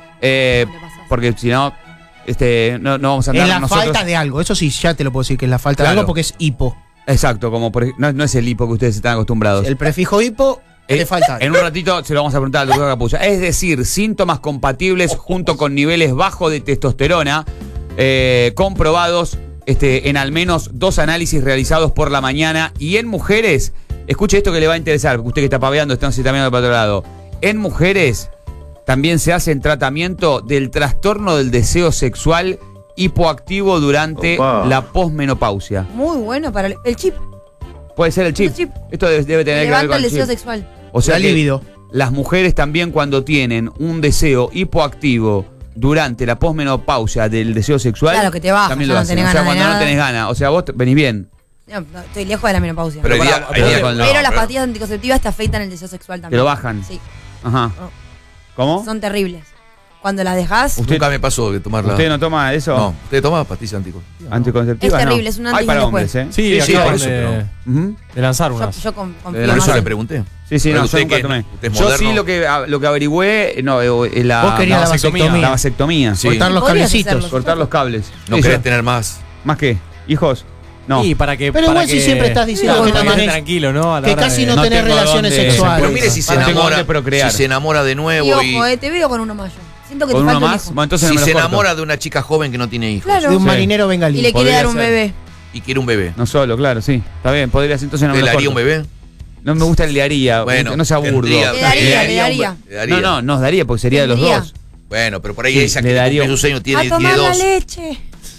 S1: Eh,
S2: ¿Qué le pasa?
S1: porque si no, este, no, no vamos a andar
S5: Es la
S1: nosotros.
S5: falta de algo. Eso sí, ya te lo puedo decir que es la falta
S1: Claro.
S5: de algo porque es hipo.
S1: Exacto, como por, ej- no, no es el hipo que ustedes están acostumbrados.
S5: El prefijo hipo
S1: Eh,
S5: le falta algo.
S1: En un ratito se lo vamos a preguntar al doctor Capulla. Es decir, síntomas compatibles junto con niveles bajos de testosterona eh, comprobados este, en al menos dos análisis realizados por la mañana. Y en mujeres, escuche esto que le va a interesar, porque usted que está paveando, está, se está mirando para otro lado. En mujeres también se hace tratamiento del trastorno del deseo sexual hipoactivo durante
S3: Opa.
S1: la posmenopausia.
S2: Muy bueno para el, el chip.
S1: Puede ser el chip.
S2: El chip.
S1: Esto debe, debe tener que ver
S2: Levanta
S1: con
S2: el
S1: el
S2: deseo
S1: chip.
S2: sexual.
S1: O sea
S5: La
S1: que
S5: libido.
S1: las mujeres también cuando tienen un deseo hipoactivo durante la posmenopausia del deseo sexual,
S2: Claro, que te baja,
S1: también
S2: ya
S1: lo
S2: no
S1: hacen.
S2: tenés
S1: O sea,
S2: ganas de
S1: cuando no
S2: nada.
S1: tenés ganas. O sea, vos te- venís bien.
S2: No, no, estoy lejos de la menopausia.
S4: Pero hay
S1: Pero
S4: día-
S1: pará,
S4: hay
S1: pero-
S4: día con-
S2: Pero
S4: no,
S2: las
S4: pero-
S2: pastillas anticonceptivas te afeitan el deseo sexual también.
S1: Te lo bajan.
S2: Sí,
S1: Ajá.
S2: Oh.
S1: ¿Cómo?
S2: son terribles. Cuando las dejás,
S1: Usted-
S4: Nunca me pasó de tomarla.
S1: ¿Usted no toma eso?
S4: No, ¿usted toma pastillas anticonceptivas?
S1: Anticonceptivas.
S2: Es terrible,
S1: no.
S2: es un
S1: Hay
S2: antes y
S1: para
S2: un
S1: hombres,
S2: después.
S1: ¿eh?
S6: Sí,
S4: Sí,
S6: acá
S4: sí, por
S6: acaban
S4: eso,
S6: de,
S4: pero-
S1: Ujú.
S6: de lanzar
S2: yo,
S6: unas.
S2: yo con- confío
S1: Eh,
S4: Por
S2: más.
S4: eso le pregunté.
S1: Sí, sí,
S4: Pero
S1: no, yo
S4: usted
S1: nunca
S4: que-
S1: tomé.
S4: usted es
S1: Yo
S4: moderno.
S1: sí lo que, a- lo que averigüé, no, eh, la,
S5: Vos querías la
S6: vasectomía.
S5: vasectomía.
S1: la vasectomía.
S4: Sí.
S5: Cortar los
S2: Podrías
S5: cablecitos.
S2: hacerlo.
S1: Cortar los cables.
S4: No
S1: Sí,
S4: querés
S1: yo-
S4: tener más.
S1: ¿Más qué? ¿Hijos? No.
S6: Y para que,
S5: Pero
S6: para
S5: igual si
S6: que-
S5: siempre estás diciendo
S6: para
S5: que
S6: que
S5: no
S6: esté
S5: tenés-
S6: tranquilo, ¿no? A la
S5: que
S6: hora
S5: casi
S6: de-
S5: no
S1: No
S5: tenés
S1: tengo
S5: relaciones
S1: dónde-
S5: sexuales.
S4: Pero mire si se
S1: Para- tengo
S4: enamora.
S1: dónde procrear.
S4: Si se enamora de
S2: Y
S4: nuevo y.
S2: ojo, eh, te veo con uno mayor. Siento que
S1: ¿Con
S2: te
S1: uno
S2: falta un
S1: más?
S2: hijo.
S1: Bueno, entonces
S4: Si
S1: no me
S4: se
S1: los corto.
S4: enamora de una chica joven que no tiene hijos
S2: Claro.
S5: De un
S1: Sí.
S5: marinero bengalí.
S2: Y le quiere
S1: Podría
S2: dar un
S1: ser.
S2: bebé.
S4: y quiere un bebé.
S1: No solo, claro, sí. Está bien, podrías entonces no me
S4: ¿Usted
S1: los
S4: le haría un
S1: corto.
S4: bebé?
S1: No me gusta el de haría.
S4: Bueno,
S1: no sea burdo.
S4: tendría-
S2: Le daría,
S4: le
S2: le
S4: daría un
S2: daría.
S4: be- le daría.
S1: No, no, nos daría porque sería de los
S2: Tendría.
S1: dos.
S4: Bueno, pero por ahí
S1: Sí,
S4: ella
S1: le
S4: que
S1: daría
S4: cumple
S1: un-
S4: sus años tiene,
S2: A
S4: tiene
S2: tomar la
S4: dos.
S2: leche.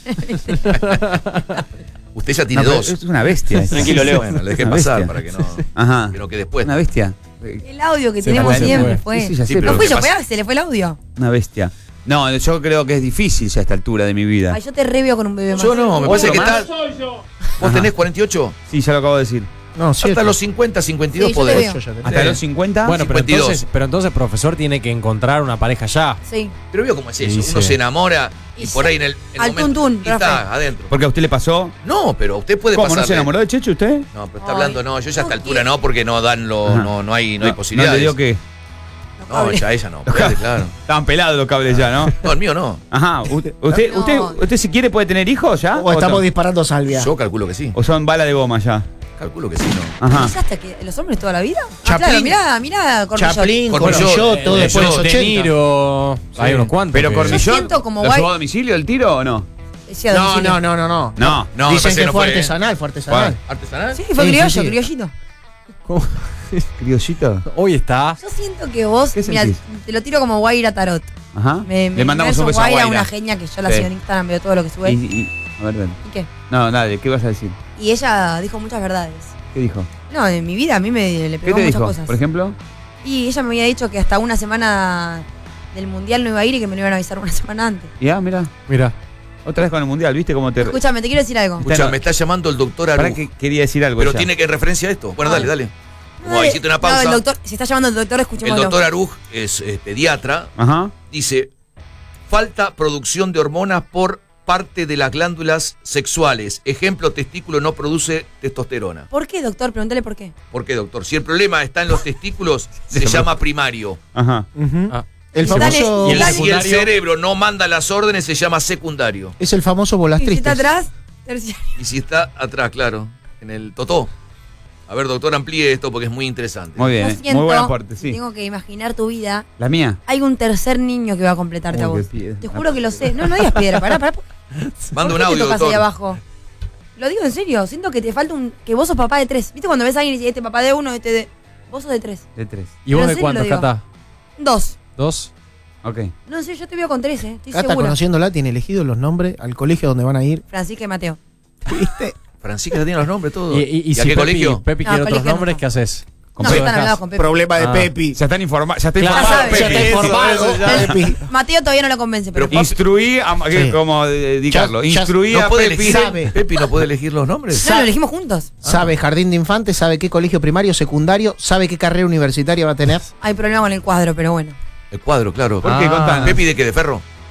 S4: Usted ya tiene
S1: No, pero
S4: dos.
S1: Es una bestia. esa.
S3: Tranquilo, Leo.
S4: Bueno, le dejé
S1: Una
S4: pasar
S1: bestia.
S4: para que no,
S1: Ajá.
S4: que no quede después.
S1: Una bestia.
S2: El audio que
S6: Se
S2: tenemos
S6: fue, se
S2: siempre
S6: fue.
S2: fue.
S1: Sí, sí, ya
S4: Sí,
S1: sé,
S4: pero
S2: No fui
S4: ¿qué
S2: yo,
S4: pasa?
S2: fue, se le fue el audio.
S1: Una bestia. No, yo creo que es difícil ya a esta altura de mi vida.
S2: Ay, yo te reveo con un bebé más.
S4: Yo no, me parece que
S1: ¿Otro
S4: está.
S1: más?
S4: ¿Vos tenés cuarenta y ocho?
S1: Sí, ya lo acabo de decir.
S5: No, cierto.
S4: Hasta los cincuenta, cincuenta y dos
S2: Sí, yo te
S4: podés.
S2: veo.
S5: Yo ya te-
S1: Hasta
S4: Sí.
S1: los cincuenta.
S6: Bueno, pero
S4: cincuenta y dos.
S6: entonces, pero entonces, profesor, tiene que encontrar una pareja ya.
S2: Sí.
S4: Pero vio cómo es eso.
S6: Sí,
S4: Uno
S6: sí.
S4: se enamora y,
S2: Y
S4: por
S2: se-
S4: ahí en el, el
S2: al
S4: momento
S2: tuntún,
S4: y está
S2: Rafa.
S4: adentro.
S1: Porque a usted le pasó.
S4: No, pero usted puede
S1: ¿Cómo
S4: pasar.
S1: no se enamoró de Checho usted?
S4: No, pero está
S2: Ay,
S4: hablando, no, yo ya a esta
S2: no
S4: altura
S2: quiero.
S4: no, porque no dan lo,
S1: Ajá.
S4: no, no hay, no hay
S1: No
S4: posibilidades.
S1: le digo que
S2: No,
S4: No,
S2: cabe.
S4: ya ella no, puede, claro.
S1: estaban pelados los cables ya, ¿no?
S4: No, el mío no.
S1: Ajá. ¿Usted, usted,
S2: No.
S1: usted, usted si quiere puede tener hijos ya?
S5: O estamos
S1: no?
S5: disparando salvia.
S4: Yo calculo que sí.
S1: ¿O son bala de goma ya?
S4: Calculo que sí, no.
S1: Ajá.
S2: ¿Pensaste que los hombres toda la vida? Ah,
S5: Chaplin.
S2: claro, mirá, mirá, Cornillot.
S5: Chaplin,
S4: Cornillot,
S5: Cornillot, todo
S4: eh,
S5: después de los
S6: De
S5: ochenta.
S6: Niro, hay unos cuantos.
S1: Pero
S6: que-
S1: Cornillot,
S2: Yo siento como
S1: ¿lo
S2: guay-
S1: llevó a domicilio el tiro o no?
S2: Decía
S5: No,
S2: domicilio.
S5: no, no, no, no.
S1: No.
S4: No, me
S5: Dicen
S4: parece
S5: que
S4: no
S5: fue
S4: fue, ¿eh?
S5: artesanal, fue artesanal.
S4: ¿Artesanal?
S2: Sí, fue
S5: Sí,
S2: criollo,
S5: sí, sí.
S2: criollito.
S6: ¿Cómo?
S1: ¿Criollito?
S6: Hoy está.
S2: Yo siento que vos,
S1: ¿Qué
S2: mira,
S1: sentís?
S2: te lo tiro como Guaira Tarot.
S1: Ajá.
S2: Me, me
S1: Le mandamos un beso a
S2: Guaira,
S1: Guaira.
S2: una genia que yo la
S1: Sí.
S2: sigo en Instagram, veo todo lo que sube.
S1: Y,
S2: ¿Y,
S1: y- a ver, dale.
S2: qué?
S1: No, dale, ¿qué vas a decir?
S2: Y ella dijo muchas verdades.
S1: ¿Qué dijo?
S2: No, en mi vida a mí me le
S1: ¿Qué
S2: pegó
S1: te
S2: muchas
S1: dijo?
S2: cosas.
S1: Por ejemplo.
S2: Y ella me había dicho que hasta una semana del mundial no iba a ir y que me lo iban a avisar una semana antes.
S1: Ya, mira.
S6: Mira.
S1: Otra vez con el mundial, ¿viste cómo te.
S2: Escúchame, te quiero decir algo.
S1: Usted
S4: Escucha,
S1: no-
S4: me está llamando el doctor
S1: ¿Para
S4: Aruj.
S1: qué quería decir algo?
S4: Pero
S1: ella?
S4: tiene que referencia a esto. Bueno, dale,
S2: Ay.
S4: dale. Como
S2: No,
S4: hiciste una
S2: no,
S4: pausa.
S2: el doctor, se está llamando el doctor,
S4: El
S2: escuchémoslo.
S4: doctor Aruj es eh, pediatra.
S1: Ajá.
S4: Dice, falta producción de hormonas por parte de las glándulas sexuales. Ejemplo, testículo no produce testosterona.
S2: ¿Por qué, doctor? Pregúntale por qué.
S4: ¿Por qué, doctor? Si el problema está en los testículos, se llama primario.
S1: Ajá.
S5: Ujú.
S6: Ah.
S5: El
S2: Y dale-
S5: famoso.
S6: y
S4: Y
S6: el
S4: si el
S6: secundario?
S4: cerebro no manda las órdenes, se llama secundario.
S5: Es el famoso
S2: Y
S5: bolas
S2: si está
S5: tristes.
S2: atrás, terciario.
S4: Y si está atrás, claro, en el totó. A ver, doctor, amplíe esto porque es muy interesante.
S1: Muy
S2: Yo
S1: bien. eh.
S2: siento,
S1: Muy buen aporte, sí.
S2: tengo que imaginar tu vida.
S1: ¿La mía?
S2: Hay un tercer niño que va a completarte a
S1: Uy,
S2: vos.
S1: qué piedra.
S2: Te juro que lo sé. No, no digas piedra, pará, pará.
S4: Manda
S2: ¿Por
S4: un
S2: qué te
S4: audio,
S2: tocas ahí
S4: doctor.
S2: abajo? Lo digo en serio, siento que te falta un. Que vos sos papá de tres. ¿Viste cuando ves a alguien y dices, este papá de uno, este de. Vos sos de tres.
S1: De tres.
S6: ¿Y vos
S2: Pero
S6: de
S2: en serio
S6: cuántos,
S2: lo digo.
S6: Cata?
S2: Dos.
S6: ¿Dos?
S1: Ok.
S2: No sé, yo te veo con tres, eh. Estoy
S5: Cata,
S2: segura.
S5: conociéndola, tiene elegidos los nombres al colegio donde van a ir.
S2: Francisca y Mateo.
S5: ¿Viste?
S4: Francisca ya tiene los nombres todos.
S6: ¿Y, y, y
S4: a
S6: si
S4: qué
S6: Pepi,
S4: colegio?
S6: Pepi
S2: No,
S6: quiere otros
S2: colegio
S6: nombres,
S2: no.
S6: ¿qué haces?
S2: No,
S6: ¿Cómo
S2: están
S6: lo
S2: hablados
S6: dejás?
S2: con Pepe.
S5: Problema de
S6: Ah.
S5: Pepi.
S1: Ya están informados. Ya está
S2: Ya
S1: informado.
S2: sabe.
S5: Ya está
S6: Eso,
S5: informado.
S6: eso ya.
S5: Pepi.
S2: Mateo todavía no lo convence, pero.
S4: Pero
S1: Instruí a. que-
S5: Sí.
S1: Como dedicarlo.
S5: Ya- ya-
S1: Instruí
S4: ¿No
S1: a
S4: puede
S1: Pepi.
S4: elegir?
S5: sabe.
S4: Pepi no puede elegir los nombres.
S2: No, lo elegimos juntos.
S5: Sabe jardín de infantes, sabe qué colegio primario, secundario, sabe qué carrera universitaria va a tener.
S2: Hay problema con el cuadro, pero bueno.
S4: El cuadro, claro.
S1: ¿Por qué?
S6: Ah.
S1: Contanos.
S4: ¿Pepi de qué? ¿De ferro?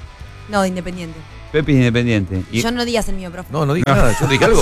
S2: No, de Independiente.
S1: Pepe es independiente. Y-
S2: Yo no digas el mío, profe.
S4: No, no dije nada, yo dije algo.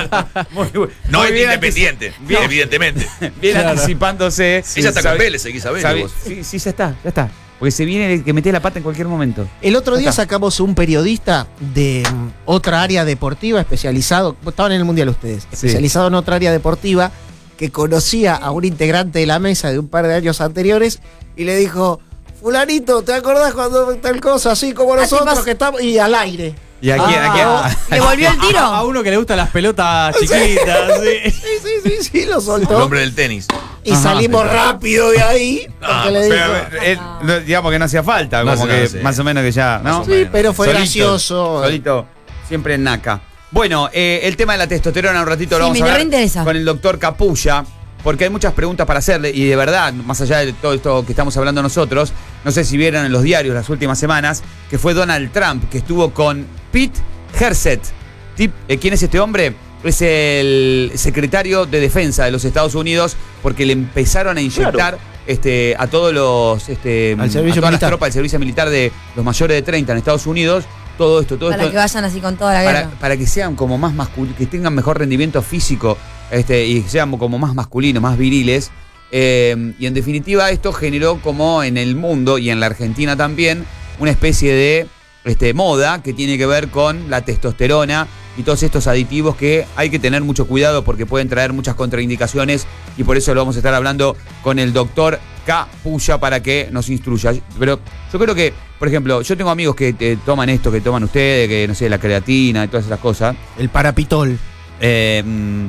S1: Muy bu-
S4: No
S1: muy
S4: es
S1: bien
S4: independiente,
S1: bien.
S4: evidentemente.
S1: antici- Bien anticipándose.
S4: Ella está con
S1: Sabe-
S4: Vélez, seguís a Vélez
S1: sabe-
S4: vos.
S1: Sí, sí, ya está, ya está. Porque se viene el que mete la pata en cualquier momento.
S5: El otro día
S1: Acá.
S5: sacamos un periodista de mm, otra área deportiva especializado, estaban en el Mundial ustedes,
S1: Sí.
S5: especializado en otra área deportiva, que conocía a un integrante de la mesa de un par de años anteriores y le dijo, fulanito, ¿te acordás cuando tal cosa así como
S2: Ah,
S5: nosotros
S2: tipo-
S5: que estamos? Y al aire.
S1: ¿Y aquí,
S6: Ah,
S1: aquí?
S2: ¿Le volvió el tiro?
S6: A, a uno que le gustan las pelotas chiquitas, sí.
S5: Sí, sí, sí, sí, lo
S4: El
S5: soltó.
S4: hombre del tenis.
S5: Y
S1: Ajá.
S5: salimos rápido de ahí, porque
S4: Ah,
S5: le dijo...
S1: Pero, él, no, digamos que no hacía falta,
S4: No
S1: como
S4: hace
S1: que
S4: nada, sí.
S1: más o menos que ya, ¿no?
S4: Más o
S5: Sí,
S4: menos.
S5: pero fue
S1: Solito,
S5: gracioso.
S1: Solito, siempre en naca. Bueno, eh, el tema de la testosterona un ratito
S2: Sí,
S1: lo vamos
S2: me
S1: a hablar
S2: reinteresa.
S1: con el doctor Capulla, porque hay muchas preguntas para hacerle y de verdad, más allá de todo esto que estamos hablando nosotros, no sé si vieron en los diarios las últimas semanas, que fue Donald Trump, que estuvo con Pete Hegseth. Tip- eh, ¿Quién es este hombre? Es el secretario de Defensa de los Estados Unidos, porque le empezaron a inyectar este, a todos los este,
S5: Al servicio
S1: a todas las
S5: militar.
S1: tropas del servicio militar de los mayores de treinta en Estados Unidos, todo esto, todo
S2: Para
S1: esto
S2: que vayan así con toda la
S1: para,
S2: guerra.
S1: para que sean como más masculinos, que tengan mejor rendimiento físico este, y sean como más masculinos, más viriles. Eh, y en definitiva esto generó como en el mundo y en la Argentina también una especie de este, moda que tiene que ver con la testosterona y todos estos aditivos que hay que tener mucho cuidado porque pueden traer muchas contraindicaciones y por eso lo vamos a estar hablando con el doctor Capulla para que nos instruya. Pero yo creo que, por ejemplo, yo tengo amigos que eh, toman esto, que toman ustedes, que no sé, la creatina y todas esas cosas.
S5: El parapitol.
S1: Eh, mm,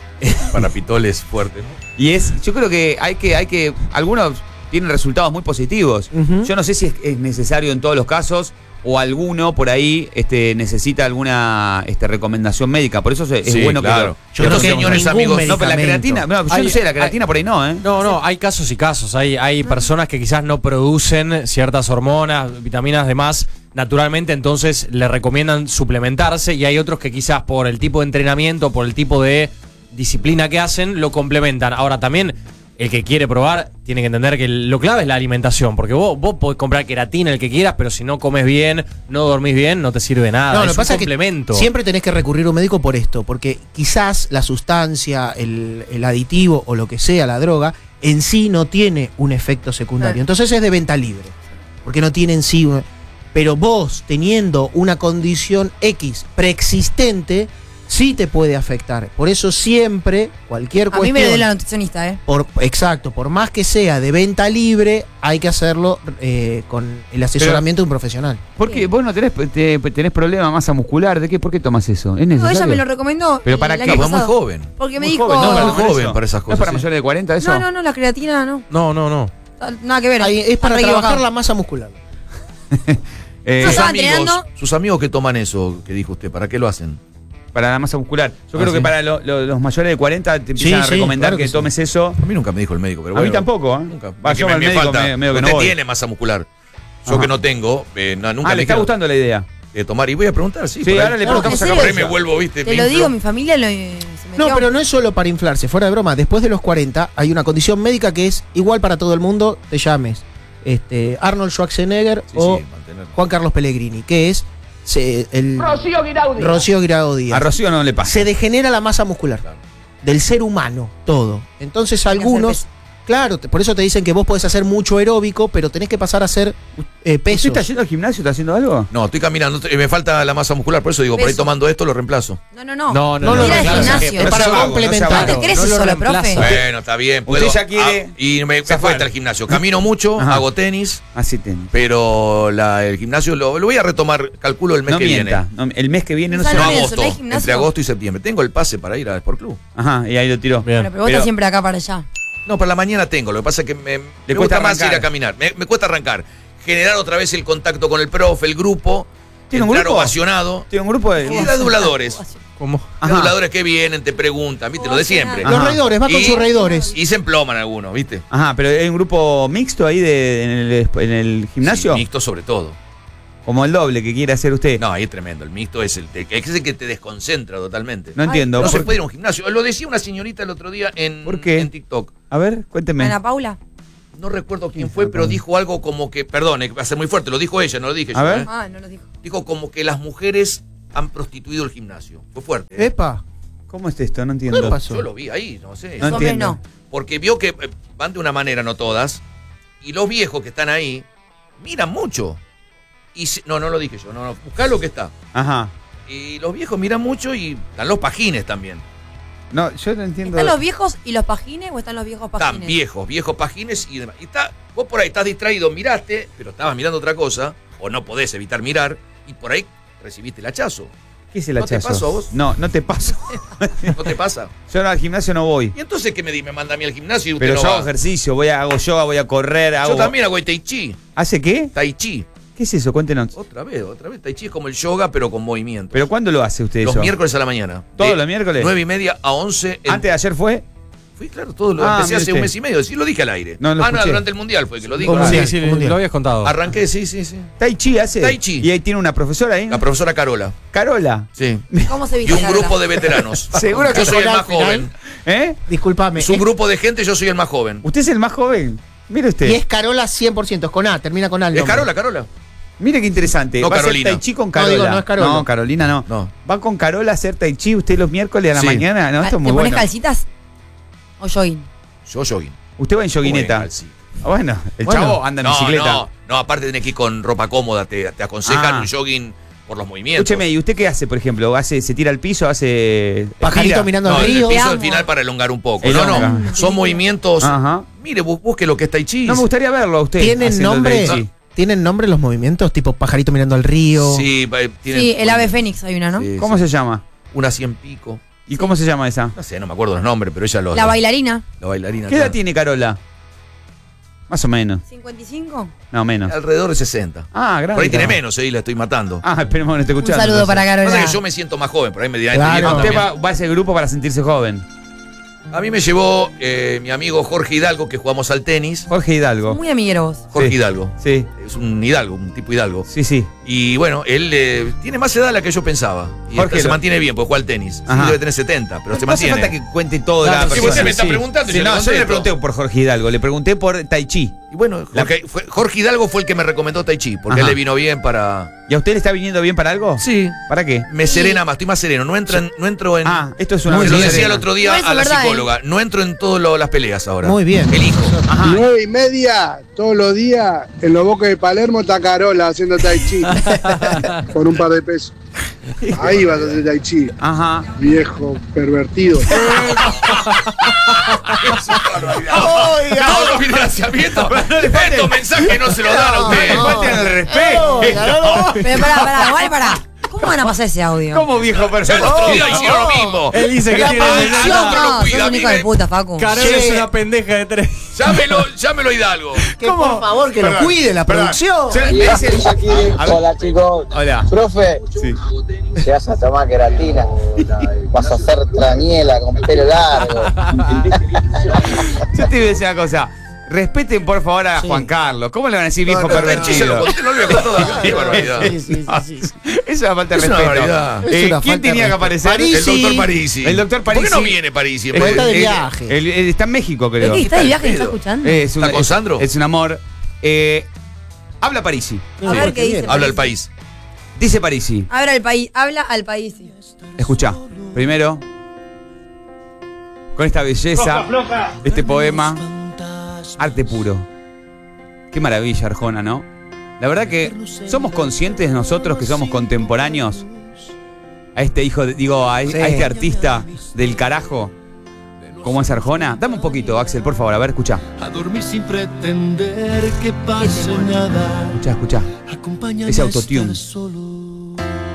S4: Para Pitol es fuerte, ¿no?
S1: y es, yo creo que hay que, hay que, algunos tienen resultados muy positivos.
S5: Ujú.
S1: Yo no sé si es, es necesario en todos los casos o alguno por ahí este, necesita alguna este, recomendación médica. Por eso es, es
S4: Sí,
S1: bueno
S4: claro.
S1: que
S5: Yo
S1: lo,
S5: creo que
S4: señores
S5: ningún
S4: amigos-
S1: No, pero la
S5: medicamento.
S1: creatina, no, yo
S6: Hay-
S1: no sé, la
S6: hay-
S1: creatina por ahí no, ¿eh?
S6: No, no, hay casos y casos. Hay, hay personas que quizás no producen ciertas hormonas, vitaminas, demás, naturalmente, entonces le recomiendan suplementarse y hay otros que quizás por el tipo de entrenamiento, por el tipo de disciplina que hacen, lo complementan. Ahora también, el que quiere probar tiene que entender que lo clave es la alimentación, porque vos, vos podés comprar queratina el que quieras, pero si no comes bien, no dormís bien, no te sirve nada.
S5: No,
S6: es
S5: lo que
S6: un
S5: pasa es
S6: complemento.
S5: que siempre tenés que recurrir a un médico por esto, porque quizás la sustancia, el, el aditivo o lo que sea, la droga, en sí no tiene un efecto secundario.
S2: Claro.
S5: Entonces es de venta libre, porque no tiene en sí un... Pero vos, teniendo una condición X preexistente, sí te puede afectar. Por eso siempre, cualquier
S2: A
S5: cuestión...
S2: mí me lo dio la nutricionista, ¿eh?
S5: Por, exacto, por más que sea de venta libre, hay que hacerlo eh, con el asesoramiento de un profesional.
S1: ¿Por qué? ¿Vos no tenés, te- tenés problema de masa muscular? ¿De qué? ¿Por qué tomas eso? ¿Es
S2: No,
S1: necesario?
S2: ella me lo recomendó.
S1: ¿Pero
S2: el
S1: para
S2: año
S1: qué?
S4: Capaz muy
S2: pasado.
S4: joven.
S2: Porque me
S1: Muy
S2: dijo.
S1: joven,
S4: No,
S1: para
S4: muy
S1: tomar
S4: joven
S1: eso.
S4: para esas
S1: ¿No es
S4: cosas,
S1: para
S4: sí.
S1: mayores de cuarenta eso?
S2: No, no, no, la creatina no.
S6: No, no, no.
S2: Nada que ver.
S5: Ahí es para
S2: Está re
S5: trabajar
S2: equivocado.
S5: la masa muscular.
S1: Eh,
S2: Yo
S4: Sus
S2: estaba
S4: amigos,
S2: entrenando.
S4: sus amigos que toman eso que dijo usted, ¿para qué lo hacen?
S1: para la masa muscular. Yo
S4: Ah,
S1: creo
S4: sí.
S1: que para lo- lo- los mayores de cuarenta te empiezan
S5: Sí,
S1: a
S5: sí,
S1: recomendar
S5: claro
S1: que,
S5: que sí.
S1: tomes eso.
S4: A mí nunca me dijo el médico, pero
S1: A mí
S4: bueno.
S1: tampoco, ¿eh?
S4: Nunca.
S1: Va,
S4: Es
S1: yo
S4: que
S1: al
S4: me, me
S1: médico
S4: falta.
S1: me- medio que no
S4: usted
S1: voy.
S4: tiene masa muscular. Yo
S1: Ajá.
S4: que no tengo, eh, no, nunca
S1: Ah,
S4: me
S1: le está
S4: dijeron
S1: gustando la idea.
S4: de tomar. Y voy a preguntar, sí.
S1: Sí,
S4: por ahí.
S1: ahora le
S2: No,
S1: preguntamos
S2: ¿en
S1: acá
S2: serio?
S4: Por ahí me vuelvo, viste.
S2: Te
S4: me
S2: lo
S4: inflo.
S2: digo, mi familia lo, se metió.
S5: No, pero no es solo para inflarse, fuera de broma. Después de los cuarenta hay una condición médica que es igual para todo el mundo, te llames este, Arnold Schwarzenegger
S4: Sí,
S5: o
S4: sí, mantenerlo.
S5: Juan Carlos Pellegrini, que es se- el
S3: Rocío Guiraudi.
S5: Rocío Guirao Díaz.
S1: A Rocío no le pasa.
S5: Se degenera la masa muscular del ser humano, todo. Entonces
S2: Hay que hacer
S5: algunos,
S2: peso.
S5: claro, te- por eso te dicen que vos podés hacer mucho aeróbico, pero tenés que pasar a hacer eh,
S1: ¿Usted
S5: peso.
S1: está yendo al gimnasio? ¿Está haciendo algo?
S4: No, estoy caminando, estoy- me falta la masa muscular, por eso digo, por ahí
S2: Peso.
S4: tomando esto lo reemplazo.
S2: No, no, no.
S6: No,
S5: No, no,
S2: Ir al
S5: no,
S2: gimnasio.
S5: es
S1: no
S5: para
S1: sea vago, no
S5: complementar.
S1: sea
S2: ¿No te
S1: vago.
S2: crees
S6: no
S2: eso
S6: lo
S2: solo,
S6: reemplaza.
S2: profe?
S4: Bueno, está bien.
S1: Usted
S4: Puedo,
S1: ya quiere
S4: ah, y me, me
S1: zafar.
S4: cuesta el gimnasio. Camino mucho,
S1: Ajá.
S4: hago tenis,
S1: Así tenés.
S4: pero la, el gimnasio lo, lo voy a retomar, calculo el mes
S1: No
S4: que
S1: mienta.
S4: viene.
S1: No, el mes que viene no
S2: No
S1: se
S4: No,
S2: San
S1: va.
S2: Lorenzo,
S4: agosto,
S2: ¿no hay gimnasio?
S4: entre agosto y septiembre. Tengo el pase para ir al Sport Club.
S1: Ajá, y ahí lo tiró.
S6: Bien.
S2: Bueno, pero vos
S1: Pero-
S2: estás siempre acá para allá.
S4: No, para la mañana tengo. Lo que pasa es que me, me
S1: Le
S4: gusta
S1: cuesta
S4: más
S1: arrancar.
S4: ir a caminar. Me, me cuesta arrancar. Generar otra vez el contacto con el profe, el grupo.
S1: ¿Tiene un
S4: entrar
S1: grupo?
S4: ovacionado.
S1: Tiene un grupo de.
S4: Y de aduladores.
S6: ¿Cómo?
S1: Ajá.
S4: Aduladores que vienen, te preguntan, ¿viste? Lo de siempre.
S1: Ajá.
S5: Los reidores, va con
S4: Y-
S5: sus reidores.
S4: Y se emploman algunos, ¿viste?
S1: Ajá, pero hay un grupo mixto ahí de, en, el, en el gimnasio.
S4: Sí, mixto sobre todo.
S1: Como el doble que quiere hacer usted.
S4: No, ahí es tremendo. El mixto es el, es el que te desconcentra totalmente.
S1: No entiendo.
S4: No
S1: ¿Por
S4: se
S1: qué?
S4: puede ir a un gimnasio. Lo decía una señorita el otro día en,
S1: ¿Por qué?
S4: en TikTok.
S1: A ver, cuénteme.
S2: Ana Paula.
S4: no recuerdo quién fue, pero dijo algo como que, perdón, va a ser muy fuerte, lo dijo ella, no lo dije
S1: A
S4: yo.
S1: ver.
S4: ¿eh?
S2: Ah, no lo dijo.
S4: Dijo como que las mujeres han prostituido el gimnasio. Fue fuerte. ¿eh?
S5: Epa.
S1: ¿Cómo es esto? No entiendo.
S5: ¿Qué pasó?
S4: Yo lo vi ahí, no sé.
S1: No
S2: Los hombres
S1: entiendo.
S2: no.
S4: Porque vio que eh, van de una manera, no todas, y los viejos que están ahí miran mucho. Y si- no, no lo dije yo, no, no, buscá lo que está.
S1: Ajá.
S4: Y los viejos miran mucho y están los pajines también.
S1: No, yo no entiendo.
S2: ¿Están los viejos y los pajines o están los viejos pajines?
S4: Están viejos, viejos pajines y demás. Y está, vos por ahí estás distraído, miraste, pero estabas mirando otra cosa, o no podés evitar mirar, y por ahí recibiste el hachazo.
S1: ¿Qué es el
S4: ¿No te
S1: hachazo?
S4: paso a vos?
S1: No, no te paso.
S4: ¿No te pasa?
S1: Yo no, al gimnasio no voy.
S4: Y entonces, ¿qué me di? Me manda a mí al gimnasio y usted
S1: Pero
S4: no
S1: yo
S4: va.
S1: hago ejercicio, voy a, hago yoga, voy a correr, hago.
S4: Yo también hago tai chi.
S1: ¿Hace qué?
S4: Tai chi.
S1: ¿Qué es eso? Cuéntenos.
S4: Otra vez, otra vez. Tai chi es como el yoga, pero con movimiento.
S1: ¿Pero cuándo lo hace usted
S4: Los
S1: eso?
S4: miércoles a la mañana.
S1: ¿Todos
S4: De
S1: los miércoles?
S4: nueve y media a once. en-
S1: ¿Antes de ayer fue?
S4: Fui, claro, todo lo
S1: Ah,
S4: empecé
S1: mire
S4: hace
S1: usted.
S4: un mes y medio. Sí, lo dije al aire.
S1: No, lo
S4: ah, no,
S1: escuché.
S4: durante el mundial fue que lo digo.
S5: ¿Cómo
S4: Ah,
S5: se-
S6: Sí, sí,
S5: ¿Cómo
S6: lo habías contado.
S4: Arranqué, sí, sí, sí.
S1: Tai Chi hace.
S4: Tai Chi.
S1: Y ahí tiene una profesora ahí.
S4: La profesora Carola.
S1: Carola.
S4: Sí.
S2: ¿Cómo se
S4: Y
S2: viste
S4: un
S2: Carola?
S4: grupo de veteranos.
S1: Seguro que
S4: yo soy el
S5: Carola
S4: más
S5: al final-
S4: joven.
S1: ¿Eh?
S5: Disculpame.
S4: Es un
S5: es-
S4: grupo de gente, yo soy el más joven.
S1: Usted es el más joven. Mire usted.
S5: Y es Carola cien por ciento, es con A, termina con A. el
S4: ¿Es
S5: nombre.
S4: Carola, Carola?
S1: Mire qué interesante.
S4: No,
S1: Va a hacer
S4: Carolina.
S1: Tai Chi con
S5: No,
S1: Carola.
S5: digo, no es Carola.
S1: No, Carolina no.
S4: No.
S1: Va con Carola a hacer Tai Chi usted los miércoles a la
S4: Sí.
S1: mañana. No, esto es muy
S2: ¿Te pones
S1: bueno.
S2: calcitas? ¿O jogging?
S4: Yo jogging.
S1: Usted va en joguineta.
S4: ¿Cómo es, sí?
S1: Ah, Bueno, el
S5: Bueno.
S1: chavo anda en
S4: No,
S1: bicicleta.
S4: no, no, aparte tenés que ir con ropa cómoda, te, te aconsejan
S1: Ah.
S4: un jogging por los movimientos.
S1: Escúcheme, ¿y usted qué hace, por ejemplo? ¿Hace, ¿Se tira al piso? ¿Hace.
S5: Pajarito
S1: estira?
S5: mirando
S4: No,
S5: al
S4: el
S5: río.
S4: piso
S2: Te
S4: al
S2: amo.
S4: final para elongar un poco.
S1: Elonga.
S4: No, no, son movimientos.
S1: Ajá.
S4: Mire, bus- busque lo que es Tai Chi.
S1: No me gustaría verlo a usted.
S5: ¿Tienen
S1: haciendo el
S5: nombre?
S1: Tai Chi.
S5: ¿Tienen nombre los movimientos? Tipo pajarito mirando al río.
S4: Sí, va- tienen-
S2: Sí, el ave fénix hay una, ¿no?
S4: Sí,
S1: ¿Cómo
S4: sí.
S1: se llama?
S4: Una cien pico.
S1: ¿Y cómo se llama esa?
S4: No sé, no me acuerdo los nombres, pero ella lo.
S2: La bailarina.
S4: La bailarina.
S1: ¿Qué edad
S4: claro.
S1: tiene Carola? Más o menos.
S2: ¿cincuenta y cinco?
S1: No, menos.
S4: Alrededor de sesenta.
S1: Ah, grande.
S4: Por ahí tiene menos, ahí la estoy matando.
S1: Ah, esperemos que no esté
S2: Un
S1: escuchando.
S2: saludo para
S1: entonces.
S4: Pasa
S2: Carola.
S4: que yo me siento más joven, por ahí me dirán.
S5: Claro.
S4: este viejo
S1: Usted
S4: también.
S1: va, va a ese grupo para sentirse joven.
S4: A mí me llevó eh, mi amigo Jorge Hidalgo, que jugamos al tenis.
S1: Jorge Hidalgo.
S2: Muy amiguero vos.
S4: Jorge
S1: Sí.
S4: Hidalgo.
S1: Sí,
S4: Es un Hidalgo, un tipo Hidalgo.
S1: sí, sí.
S4: Y bueno, él eh, tiene más edad de la que yo pensaba. Y
S1: Jorge
S4: se
S1: lo-
S4: mantiene bien, porque juega al tenis. Sí,
S1: Ajá.
S4: debe tener setenta, pero se
S1: no hace
S4: mantiene.
S1: falta que cuente todo de
S6: Claro,
S1: la
S6: sí,
S1: persona.
S4: usted me está preguntando y
S1: Sí,
S4: yo le
S1: no, yo le
S4: contesto.
S1: pregunté por Jorge Hidalgo, le pregunté por Tai Chi.
S4: Y bueno, Jorge, fue- Jorge Hidalgo fue el que me recomendó Tai Chi, porque
S1: Ajá.
S4: él le vino bien para.
S1: ¿Y a usted le está viniendo bien para algo?
S4: Sí.
S1: ¿Para qué?
S4: Me serena más, estoy más sereno. No, entra en- no entro en.
S1: Ah, esto es una
S4: Muy
S1: versión
S4: lo decía
S1: serena.
S4: el otro día
S2: No, eso
S4: a la
S2: es verdad,
S4: psicóloga. No entro en todas las peleas ahora.
S5: Muy bien.
S4: Elijo.
S1: Ajá.
S3: Nueve y media, todos los días, en los bosques de Palermo está Carola haciendo tai chi. Por un par de pesos. Ahí vas a hacer tai chi,
S1: Ajá.
S3: viejo pervertido.
S4: Todos los financiamientos. Estos mensajes no se los dan a ustedes.
S1: Le faltan el respeto.
S2: Pero pará, pará, igual pará. ¿Cómo van a pasar ese audio?
S1: ¿Cómo viejo
S4: Ya el
S1: perfecto?
S4: otro día hicieron lo mismo.
S6: Él dice que
S5: La
S6: tiene.
S5: producción,
S4: Ah, no,
S2: No,
S4: lo
S2: sos
S4: cuida,
S2: un hijo de
S4: Miguel.
S2: puta, Facu.
S6: Carola
S5: Che.
S6: es una pendeja de tres.
S4: Llámelo, llámelo Hidalgo.
S5: Que por favor, que lo
S1: Perdón,
S5: cuide la
S1: perdón.
S5: producción.
S1: Se- me dice- A ver.
S7: Hola chicos,
S1: Hola.
S7: profe,
S1: Sí.
S7: si vas a tomar queratina, vas a hacer trañela con pelo largo.
S1: Yo te voy a decir una cosa. Respeten por favor a
S5: Sí.
S1: Juan Carlos. ¿Cómo le van a decir viejo
S4: No, no,
S1: pervertido?
S4: yo lo conté, no lo voy a contar todavía. Qué barbaridad.
S5: Sí, sí, sí, sí.
S1: Eso es una falta de
S4: Es una
S1: respeto.
S4: barbaridad.
S1: Eh,
S5: Es una
S1: ¿Quién
S5: falta de
S1: tenía que
S5: respeto.
S1: aparecer?
S5: Parisi.
S4: El doctor Parisi.
S1: El doctor
S4: ¿Por qué no
S1: Parisi.
S4: viene Parisi?
S5: Porque está de
S1: Él-
S5: viaje.
S1: él- él está en México, creo.
S2: ¿Es que está de viaje y
S4: pedo.
S2: está escuchando?
S1: Es un-
S4: ¿Está con
S1: es-
S4: Sandro?
S1: Es un amor. Eh, habla Parisi.
S2: A ver qué dice.
S4: Habla el país.
S1: Dice Parisi.
S2: Habla al país, habla al país. sí.
S1: Escucha. Primero, con esta belleza, este poema, arte puro. Qué maravilla, Arjona, ¿no? La verdad que somos conscientes nosotros que somos contemporáneos a este hijo, de- digo, a,
S5: Sí.
S1: a este artista del carajo, como es Arjona. Dame un poquito, Axel, por favor, a ver, escucha.
S8: A dormir sin pretender que pase nada.
S1: Escucha, escucha.
S8: Acompáñame
S1: Ese
S8: a
S1: autotune.
S8: estar solo.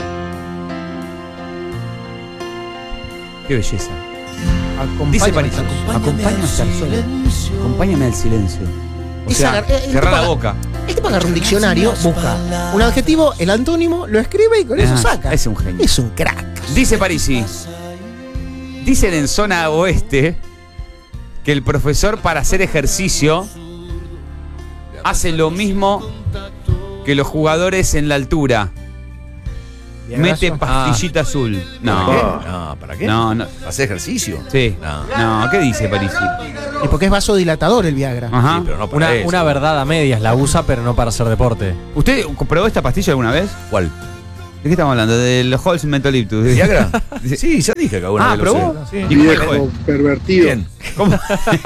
S1: Qué belleza.
S5: Acompáñame,
S1: Dice Parisi.
S5: acompáñame.
S1: Acompáñame a estar solo.
S8: Silencio.
S1: Acompáñame al silencio. O
S5: Es
S1: sea,
S5: agar- eh,
S1: cerrá la
S5: tipo-
S1: boca.
S5: El tipo agarra un diccionario, busca un adjetivo, el antónimo, lo escribe y con eso
S1: Ah,
S5: saca.
S1: es un genio.
S5: Es un crack.
S1: Dice Parisi. Dicen en zona oeste que el profesor para hacer ejercicio hace lo mismo que los jugadores en la altura. Mete pastillita
S6: Ah.
S1: azul.
S4: ¿Para
S1: No.
S4: qué? No, ¿para qué?
S1: No, no.
S4: ¿Hacer ejercicio?
S1: Sí.
S4: No.
S1: No, ¿qué dice Parisi?
S5: Y porque es vasodilatador el Viagra.
S1: Ajá.
S4: Sí, pero no para
S6: Una,
S4: eso.
S6: una verdad a medias, la usa, pero no para hacer deporte.
S1: ¿Usted probó esta pastilla alguna vez?
S4: ¿Cuál?
S1: ¿De qué estamos hablando? Del Holz Mentoliptus.
S4: ¿Viagra? Sí, ya dije que alguna
S1: Ah,
S4: vez lo
S1: ¿probó?
S4: usé. Sí.
S1: ¿Y cómo le fue?
S3: Viejo pervertido.
S4: Bien.
S1: ¿Cómo?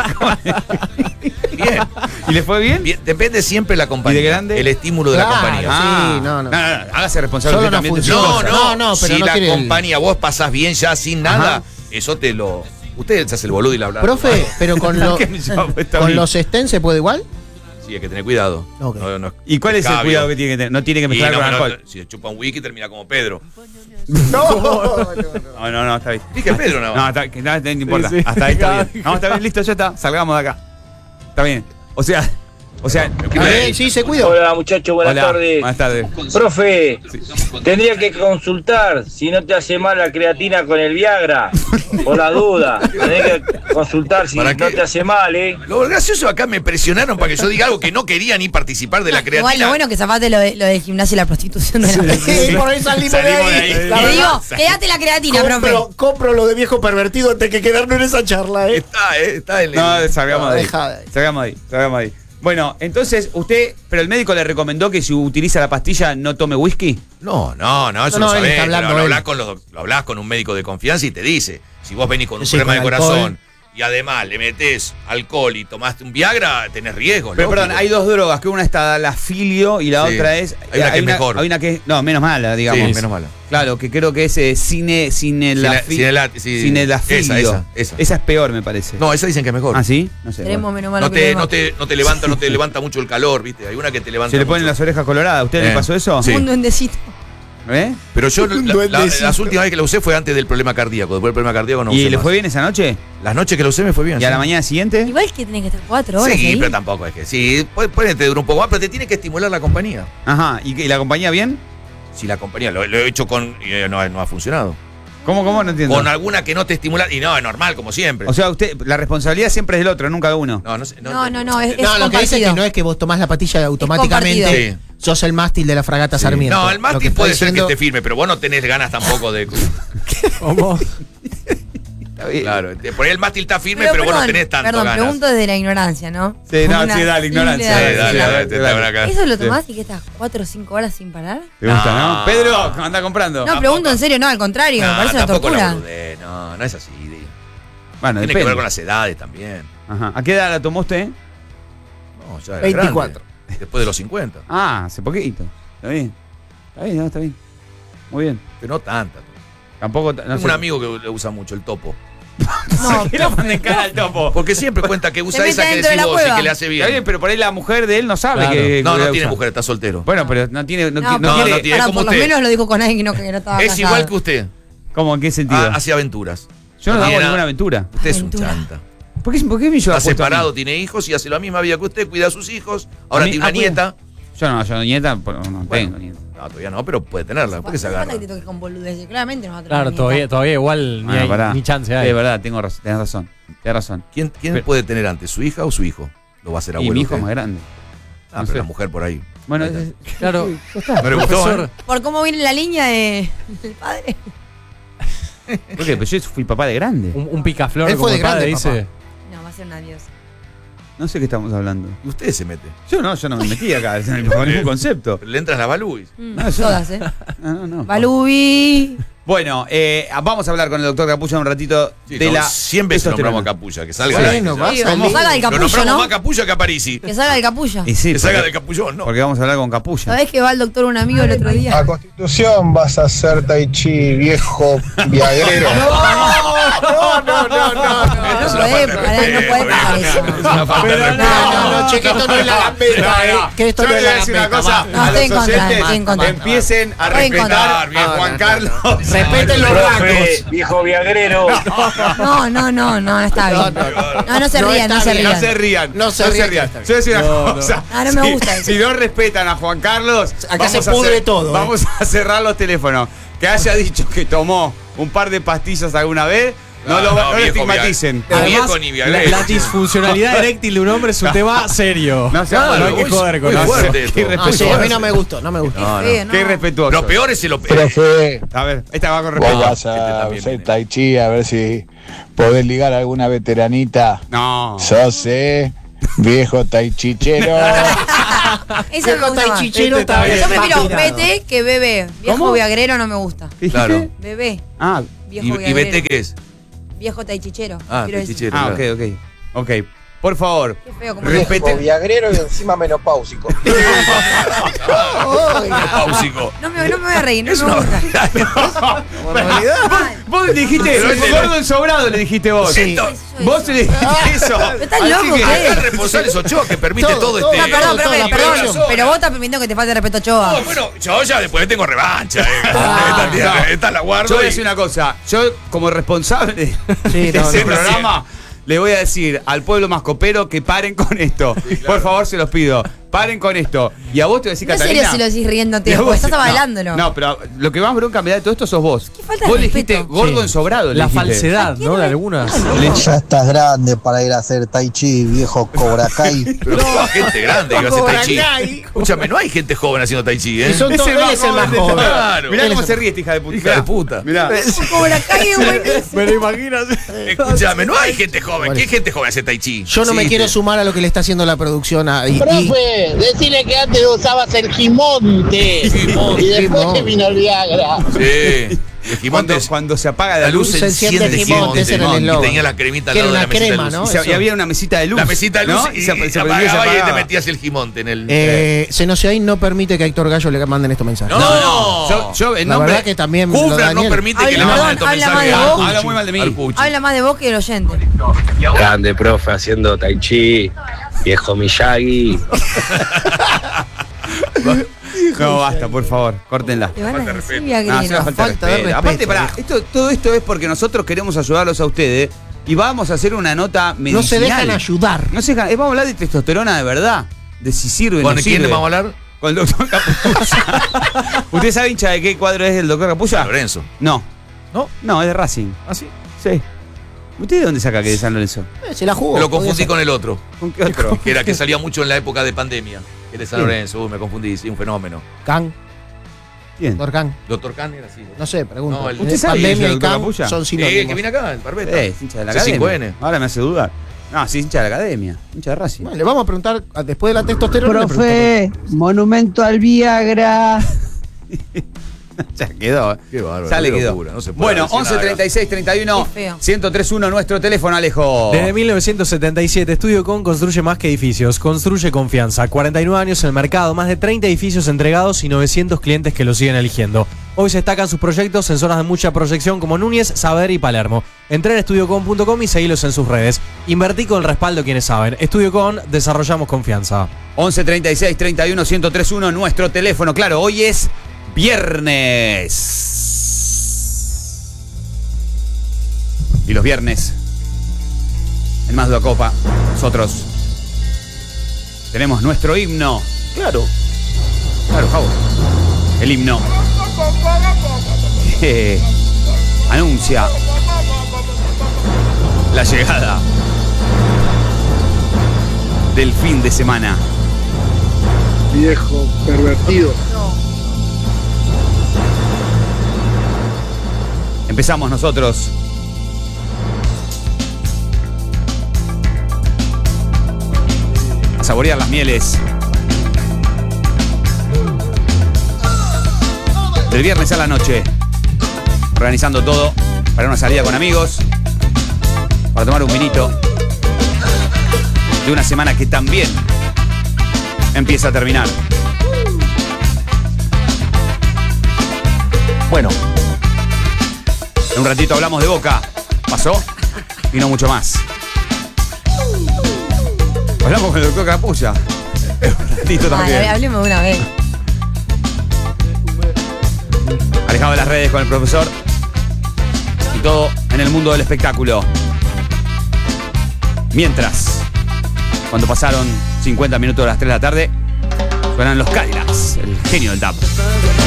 S4: Bien.
S1: ¿Y le fue bien?
S4: Bien. Depende siempre de la compañía.
S1: ¿Y de grande?
S4: El estímulo de la
S5: Claro,
S4: compañía.
S5: sí, no, no.
S1: Hágase responsable
S5: Solo
S1: usted
S5: no
S1: también de sus
S5: funciona.
S4: No,
S1: cosas.
S4: no,
S5: No, no, pero
S4: si
S5: no
S4: la
S5: quiere el-
S4: compañía vos pasás bien ya sin nada,
S1: Ajá.
S4: eso te lo. Usted se hace el boludo y la habla.
S5: Profe, pero con, lo-
S1: ¿Qué me llama esta
S5: con
S1: vida?
S5: los stents se puede igual.
S4: Sí, hay que tener cuidado.
S5: Ok.
S4: No, no,
S1: ¿Y cuál es el
S4: escabio.
S1: cuidado que tiene que tener? No tiene que
S4: Y
S1: mezclar
S4: no,
S1: con
S4: no,
S1: alcohol.
S4: si chupa un wiki termina como Pedro.
S1: No, no, no, está bien.
S4: Dije Pedro, no.
S1: No, está, que nada, no importa.
S6: sí.
S1: Hasta ahí está bien. No, está bien, listo, ya está. Salgamos de acá. Está bien. O sea, o sea.
S4: Me
S5: Está
S4: cuidé.
S5: bien, sí, se cuida.
S9: Hola muchachos, buenas
S1: Hola,
S9: tardes.
S1: buenas tardes.
S9: Profe, tendría que consultar si no te hace mal la creatina con el Viagra. Por la duda. Tendría que consultar si
S4: ¿Para
S9: no
S4: qué?
S9: te hace mal, ¿eh?
S4: Lo gracioso acá me presionaron para que yo diga algo que no quería ni participar de la creatina.
S2: Igual lo bueno que zafaste lo, de, lo del gimnasio y la prostitución de la
S5: Sí, por ahí salimos,
S1: Salimos
S5: de
S1: de
S5: ahí.
S1: ahí.
S5: La
S2: Te
S5: verdad,
S2: digo, quédate la creatina, profe.
S5: compro, compro lo de viejo pervertido antes que quedarnos en esa charla, ¿eh?
S4: Está, eh, está en el.
S1: No, salgamos
S5: No,
S1: de ahí.
S5: deja de ahí.
S1: Salgamos de ahí, salgamos de ahí. Bueno, entonces usted, pero el médico le recomendó que si utiliza la pastilla no tome whisky.
S4: No, no, no, eso
S5: No,
S4: no,
S5: no, él
S4: sabés.
S5: está hablando
S4: Lo, lo
S5: él.
S4: hablás con los, lo hablás con un médico de confianza y te dice, si vos venís con un
S5: Sí,
S4: problema
S5: con
S4: de
S5: alcohol.
S4: corazón y además le metés alcohol y tomaste un Viagra, tenés riesgo.
S1: Pero
S4: lógico.
S1: perdón, hay dos drogas, que una está la filio y la
S4: Sí.
S1: otra es.
S4: Hay una que es mejor.
S1: Hay una que es. No, menos mala, digamos.
S4: Sí, menos mala.
S1: Claro, que creo que es eh, cine, cine, la,
S4: Cine- cinela- sí,
S1: cinelafilio.
S4: esa, esa, esa.
S1: Esa es peor, me parece.
S4: No, esa dicen que es mejor.
S1: ¿Ah, sí? No sé.
S2: Tenemos
S1: bueno.
S2: menos mal
S4: No
S2: que
S4: te,
S2: los
S4: no,
S2: demás.
S4: te, no te levanta, no te levanta mucho el calor, ¿viste? Hay una que te levanta.
S1: Se le ponen
S4: mucho.
S1: las orejas coloradas. ¿A usted
S4: Eh.
S1: le pasó eso?
S4: Sí.
S2: Un duendecito.
S1: ¿Eh?
S4: Pero yo la- la-
S5: duendecito.
S4: las últimas veces que la usé fue antes del problema cardíaco. Después del problema cardíaco no
S1: ¿Y
S4: usé
S1: le
S4: más.
S1: fue bien esa noche?
S4: Las noches que lo usé me fue bien.
S1: ¿Y a
S4: sí.
S1: la mañana siguiente?
S2: Igual que tenés que estar cuatro horas
S4: Sí,
S2: ahí.
S4: pero tampoco es que. Sí, puede, puede te dura un poco más, pero te tiene que estimular la compañía.
S1: Ajá. ¿Y, que- y la compañía bien?
S4: Si la compañía lo, lo he hecho con. y eh, no, no ha funcionado.
S1: ¿Cómo, cómo? No entiendo.
S4: Con alguna que no te estimula. Y no, es normal, como siempre.
S1: O sea, usted, la responsabilidad siempre es del otro, nunca de uno.
S4: no, no, sé,
S2: No, no, no, es, es
S5: No, lo que dice es que
S2: compartido.
S5: no es que vos tomás la patilla automáticamente.
S2: compartido.
S4: Sí.
S5: Sos el mástil de la fragata Sarmiento.
S4: No, el
S5: Lo
S4: mástil
S5: que está
S4: puede ser que
S5: diciendo-
S4: esté firme, pero vos no tenés ganas tampoco de.
S6: ¿Cómo?
S4: Claro, te- por ahí el mástil está firme,
S2: Pero,
S4: pero, vos no
S2: perdón,
S4: tenés tanto
S2: Perdón,
S4: ganas.
S2: pregunto desde la ignorancia, ¿no?
S1: Sí, no,
S2: Como una
S1: sí, dale, ignorancia.
S2: simple
S4: Sí, dale,
S2: edad.
S4: dale, te
S1: dale.
S4: te van acá.
S2: ¿Eso lo tomás y que estás cuatro o cinco horas sin parar?
S1: ¿Te gusta, no?
S4: No.
S1: Pedro, anda comprando.
S2: No, pregunto en serio, no, al contrario, me
S4: No,
S2: parece una
S4: tampoco la
S2: tortura.
S4: boludez, no, no es así. de-
S1: Bueno,
S4: Tiene
S1: depende.
S4: que ver con las edades también.
S1: Ajá. ¿A qué edad la tomó usted?
S4: No, ya era
S5: veinticuatro.
S4: grande. Después de los cincuenta.
S1: Ah, hace poquito. Está bien. Está bien, no, está bien. Muy bien.
S4: Pero no tanta.
S1: Tampoco. No
S4: Tengo
S1: sé.
S4: un amigo que le usa mucho el topo.
S2: No,
S1: ¿Qué le pone en cara al topo?
S4: Porque siempre cuenta que usa
S2: Se
S4: esa
S2: mete
S4: que
S2: dentro de
S4: decís
S2: la
S4: vos y
S2: cueva.
S4: que le hace
S1: Está bien,
S4: bien.
S1: pero por ahí la mujer de él no sabe
S6: Claro.
S1: que.
S4: No,
S1: que
S4: no
S1: la
S4: tiene
S1: usa.
S4: mujer, está soltero.
S1: Bueno, pero no tiene. No,
S2: No,
S1: qui- no
S2: pero-
S4: no
S1: quiere.
S4: tiene
S2: pará,
S4: como
S2: por lo
S4: usted.
S2: menos lo dijo con alguien que no, que no estaba
S4: Es
S2: casado.
S4: igual que usted.
S1: ¿Cómo? ¿En qué sentido?
S4: Ah, hace aventuras.
S1: Yo no
S4: tiene
S1: hago
S4: nada.
S1: ninguna aventura.
S4: Usted es un
S2: Aventura.
S4: chanta.
S1: ¿Por qué, por qué me lleva
S4: Está
S1: puesto a mí?
S4: separado, tiene hijos y hace la misma vida que usted, cuida a sus hijos. Ahora
S1: A mí-
S4: tiene una
S1: ah, cuida.
S4: nieta.
S1: Yo no, yo nieta, pues, no
S4: Bueno,
S1: tengo nieta.
S4: no, todavía no, pero puede tenerla. ¿Por qué se
S2: No hace
S4: agarra?
S2: falta que te toques con boludeces, claramente no va a tener
S6: Claro,
S2: nieta.
S6: todavía, todavía igual ni,
S1: Bueno,
S6: hay,
S1: pará.
S6: ni chance
S1: Sí,
S6: hay.
S1: de verdad, tengo razón, tenés razón. Tenés razón.
S4: ¿Quién, quién
S1: Pero-
S4: puede tener antes, su hija o su hijo? Lo va a hacer
S1: Y
S4: abuelo.
S1: mi hijo
S4: usted.
S1: más grande.
S4: Ah,
S1: no
S4: pero
S1: sé.
S4: la mujer por ahí.
S1: Bueno,
S4: Ahí está.
S1: es-
S6: Claro.
S1: ya está.
S4: ¿No le gustó,
S6: Profesor,
S4: eh?
S2: Por cómo viene la línea de, del padre.
S1: ¿Por qué? Pero yo fui papá de grande.
S6: un, un picaflor
S5: Él
S6: como
S5: fue de
S6: el padre
S5: grande,
S6: dice.
S2: No, va a ser un adiós.
S1: No sé qué estamos hablando.
S4: Y usted se mete.
S1: Yo no, yo no me metí acá con ningún concepto.
S4: Pero le entras la Baluis.
S2: Mm,
S1: No, yo-
S2: todas, ¿eh?
S1: No, no, no.
S2: Balubi.
S1: Bueno, eh, vamos a hablar con el doctor Capulla un ratito
S4: Sí,
S1: de
S4: no,
S1: la.
S4: cien veces nombramos a
S1: testosterona.
S4: Capulla, que salga
S5: Bueno,
S4: de
S5: va a
S2: Sí,
S5: salir.
S2: como salga del
S4: Lo
S2: capullo,
S4: nombramos
S2: ¿no?
S4: más Capulla que a Parisi.
S2: Que salga del capullo.
S1: Y sí,
S4: Que salga
S1: porque,
S4: del capullón, ¿no?
S1: porque vamos a hablar con Capulla.
S2: ¿Sabés que va el doctor un amigo el otro día?
S3: A Constitución vas a hacer tai chi, viejo viagrero.
S5: No, no, no, no, no.
S2: No
S4: Es una
S2: puede,
S4: falta de
S2: pará, no
S4: respeto,
S2: puede pasar
S4: viejo.
S2: eso.
S4: Es una falta de
S5: No,
S4: respeto.
S5: no, no, che, que esto no es la gambeta, eh. Que esto
S1: Yo
S5: no
S1: le
S5: es
S1: voy a
S5: la
S1: decir una
S5: gambeta,
S1: cosa
S5: más.
S2: No,
S1: a
S2: estoy
S1: los
S2: en contra,
S1: oyentes.
S2: estoy en contra.
S1: Empiecen a
S2: Estoy en
S1: respetar,
S2: contra.
S1: bien, Juan
S5: no,
S1: Carlos.
S5: Respeten los blancos.
S9: Profe, viejo viagrero.
S2: No, no, no, no, no está bien. No, no se
S5: No
S2: rían, no
S5: está
S2: se
S5: bien.
S1: No
S2: rían.
S1: se rían.
S5: No se rían.
S1: Yo voy a decir una cosa.
S2: Ah, no me
S1: Si-
S2: gusta eso.
S1: Si no respetan a Juan Carlos,
S5: Acá
S1: vamos
S5: se
S1: a
S5: pudre
S1: hacer-
S5: todo, eh.
S1: Vamos a cerrar los teléfonos. Que haya dicho que tomó un par de pastillas alguna vez, No lo,
S4: No,
S1: no lo
S4: viejo
S1: estigmaticen.
S4: Ni
S6: Además,
S4: viejo ni
S6: la,
S4: viagrero.
S6: la disfuncionalidad eréctil de un hombre es un tema serio.
S1: No se
S6: no
S1: haga
S6: hay que
S4: muy-
S6: joder con
S4: muy
S6: eso.
S4: fuerte
S1: Qué
S4: esto.
S5: No, sí,
S1: irrespetuoso.
S5: a mí no me gustó, no me gustó.
S4: No, no.
S2: Qué feo, ¿no?
S1: Qué irrespetuoso.
S4: Lo peor es el...
S3: Profe,
S1: A ver, esta va con
S3: vos
S1: respeto.
S3: vas
S4: Este
S3: a
S4: también
S3: hacer
S4: viene.
S3: tai chi a ver si podés ligar a alguna veteranita.
S1: No.
S3: Sos, eh, viejo tai chichero.
S2: Esa me
S5: Viejo
S2: gusta más.
S5: taichichero
S6: Este
S5: está
S6: está
S5: bien.
S2: Yo prefiero
S5: Más tirado.
S2: B T que bebé. Viejo
S1: ¿Cómo?
S2: viagrero no me gusta.
S1: ¿Qué dijiste?
S4: Claro.
S2: Bebé,
S1: Ah,
S2: viejo
S4: ¿Y, y
S2: viagrero.
S4: Vete qué es?
S2: Viejo taichichero.
S4: Ah,
S2: quiero decir.
S4: taichichero.
S1: ah, ok,
S4: claro.
S1: ok. Ok. Por favor,
S2: Qué feo como
S1: respete.
S7: viagrero y encima menopáusico.
S4: Pausico.
S2: No me, no me voy a reír, no
S4: Es
S2: me
S4: una
S2: gusta.
S1: Vos le dijiste,
S4: Pero es el-
S1: gordo ensobrado le dijiste vos.
S5: Sí.
S1: Vos le dijiste eso.
S2: Estás
S1: Así
S2: loco,
S1: que-
S2: ¿qué?
S4: Acá el responsable es Ochoa que permite
S5: Todo,
S4: todo,
S5: todo.
S4: este.
S2: No, perdón,
S5: Todo,
S2: perdón,
S5: la
S2: perdón,
S5: producción.
S2: pero vos estás permitiendo que te falte respeto a Choa.
S4: No, bueno, yo ya después tengo revancha. Eh.
S1: Ah,
S4: esta, tía-
S1: no.
S4: esta la guardo.
S1: Yo voy a
S4: y-
S1: decir una cosa. Yo, como responsable
S5: Sí,
S1: de
S5: no,
S1: ese
S5: no,
S1: programa, le voy a decir al pueblo mascopero que paren con esto. Por favor, se los pido. Paren con esto. Y a vos te voy a decir,
S2: No es
S1: Catalina.
S2: serio si lo decís riéndote,
S1: y a
S2: porque
S1: vos-
S2: estás
S1: no,
S2: availándolo.
S1: No, pero lo que más bronca me da de todo esto sos vos.
S2: Qué falta de
S1: Vos le dijiste
S2: respeto.
S1: gordo
S6: Sí.
S1: ensobrado. le
S6: La
S1: dijiste.
S6: falsedad, ¿no? De algunas.
S7: Ya estás grande para ir a hacer tai chi, viejo Cobra Kai.
S4: Pero toda gente grande que va a hacer tai chi.
S5: Cobra Kai.
S4: Escúchame, no hay gente joven haciendo tai chi, ¿eh?
S5: Y son todos,
S1: Ese
S5: él es el más
S1: de
S5: joven.
S1: todos.
S4: Claro.
S1: Mirá
S5: Él
S1: cómo
S5: es
S1: se
S5: el-
S1: ríe esta hija de puta.
S4: Hija de puta.
S1: Mirá.
S2: Como la calle, buenísimo.
S6: Me lo imaginas.
S4: Escúchame, no hay gente joven. ¿Qué gente joven hace tai chi?
S5: Yo no me
S4: Sí,
S5: quiero
S4: sí.
S5: sumar a lo que le está haciendo la producción a, y, y-
S10: Profe, decile que antes usabas el Gimonte.
S4: Gimonte.
S10: Y después
S5: Gimonte.
S10: te vino el Viagra.
S4: Sí. El
S1: Cuando,
S4: Gimonte,
S1: cuando se apaga
S4: la
S1: la luz.
S4: luz
S5: se
S4: enciende
S5: enciende
S4: Gimonte.
S5: Gimonte, ese era el
S4: Y
S5: eslogan.
S4: tenía la cremita al
S5: Que era
S4: lado de
S5: una
S4: la mesita
S5: crema,
S4: de luz.
S5: ¿no?
S1: Y, se-
S5: Eso.
S1: y había una mesita de luz.
S4: La mesita de luz
S1: ¿no?
S4: y,
S1: se,
S4: se,
S1: se prendía y se
S4: apagaba y te
S1: apagaba.
S4: metías el Gimonte en el...
S5: eh, Senociaín no permite que a Héctor Gallo le manden estos mensajes.
S4: No, no.
S1: Yo, yo, en
S5: La
S1: nombre.
S5: verdad que también lo
S4: Kufner no
S5: Daniel-
S4: permite que
S2: Habla-
S4: le manden
S2: perdón,
S4: estos
S2: habla
S4: mensajes
S2: mal de
S4: a-
S2: vos.
S1: Habla muy mal de mí.
S4: al Puchi.
S2: Habla más de vos que del oyente.
S11: Grande, profe, haciendo tai chi, viejo Miyagi.
S1: No, basta, por favor, córtenla.
S2: Te van a
S4: Falta de
S2: decir
S4: respeto.
S1: No, es una
S2: viagrero.
S1: falta de
S5: falta de
S1: respeto.
S5: respeto,
S1: Aparte, pará,
S5: viejo.
S1: esto, todo esto es porque nosotros queremos ayudarlos a ustedes y vamos a hacer una nota medicinal.
S5: No se dejan ayudar.
S1: No se dejan- eh, vamos a hablar de testosterona de verdad. De si sirve o no
S4: ¿Con quién
S1: sirve.
S4: le vamos a hablar?
S1: Con el doctor Capulla. ¿Usted sabe, hincha, de qué cuadro es el doctor Capulla?
S4: San Lorenzo.
S1: No.
S4: ¿No?
S1: No, es de Racing.
S4: ¿Ah, sí?
S1: Sí. ¿Usted de dónde saca que es de San Lorenzo?
S5: Eh, Se la jugó.
S4: Me lo
S5: podía
S4: confundí
S5: ser.
S4: con el otro,
S1: ¿Con qué otro?
S4: que era que salía mucho en la época de pandemia. Que de San
S1: Sí.
S4: Lorenzo, uy, me confundí, sí, un fenómeno.
S5: Can,
S1: ¿Quién?
S5: doctor Can.
S4: Doctor Can era así.
S5: No sé, pregunto.
S4: No, el-
S1: ¿Usted sabe
S5: Pandemia
S1: quién es
S5: y
S1: el doctor
S5: Can
S1: Capulla?
S5: son
S4: Eh,
S5: sinónimos.
S4: que viene acá, el Barbeta.
S1: Eh, es hincha de la
S4: C cinco
S1: academia.
S4: N.
S1: Ahora me hace dudar. No, sí, es hincha de la academia. Hincha de Racing.
S5: Bueno, le vamos a preguntar a- después de la testosterona. le
S10: Profe, monumento al Viagra.
S1: Ya quedó. eh.
S4: Qué bárbaro,
S1: Ya le
S4: qué
S1: quedó.
S4: locura, no se puede
S1: Bueno,
S4: decir
S1: once
S4: nada.
S1: treinta y seis treinta y uno
S2: Qué feo.
S1: ciento tres uno nuestro teléfono, Alejo.
S6: Desde mil novecientos setenta y siete, Estudio Con construye más que edificios, construye confianza. cuarenta y nueve años en el mercado, más de treinta edificios entregados y novecientos clientes que lo siguen eligiendo. Hoy se destacan sus proyectos en zonas de mucha proyección como Núñez, Saber y Palermo. Entrá en estudio con punto com y seguilos en sus redes. Invertí con el respaldo de quienes saben. Estudio Con, desarrollamos confianza.
S1: once treinta y seis treinta y uno ciento tres uno nuestro teléfono. Claro, hoy es viernes. Y los viernes, en Más de la Copa, nosotros tenemos nuestro himno. Claro. Claro, Javo. El himno que anuncia la llegada del fin de semana.
S3: Viejo pervertido.
S1: Empezamos nosotros. A saborear las mieles del viernes a la noche. Organizando todo para una salida con amigos. Para tomar un vinito. De una semana que también empieza a terminar. Bueno. En un ratito hablamos de Boca. Pasó. Y no mucho más. Hablamos con el doctor Capulla. Un ratito también.
S2: Vale, hablemos de una vez.
S1: Alejado de las redes con el profesor. Y todo en el mundo del espectáculo. Mientras, cuando pasaron cincuenta minutos de las tres de la tarde, suenan los Cadillacs, el genio del tap.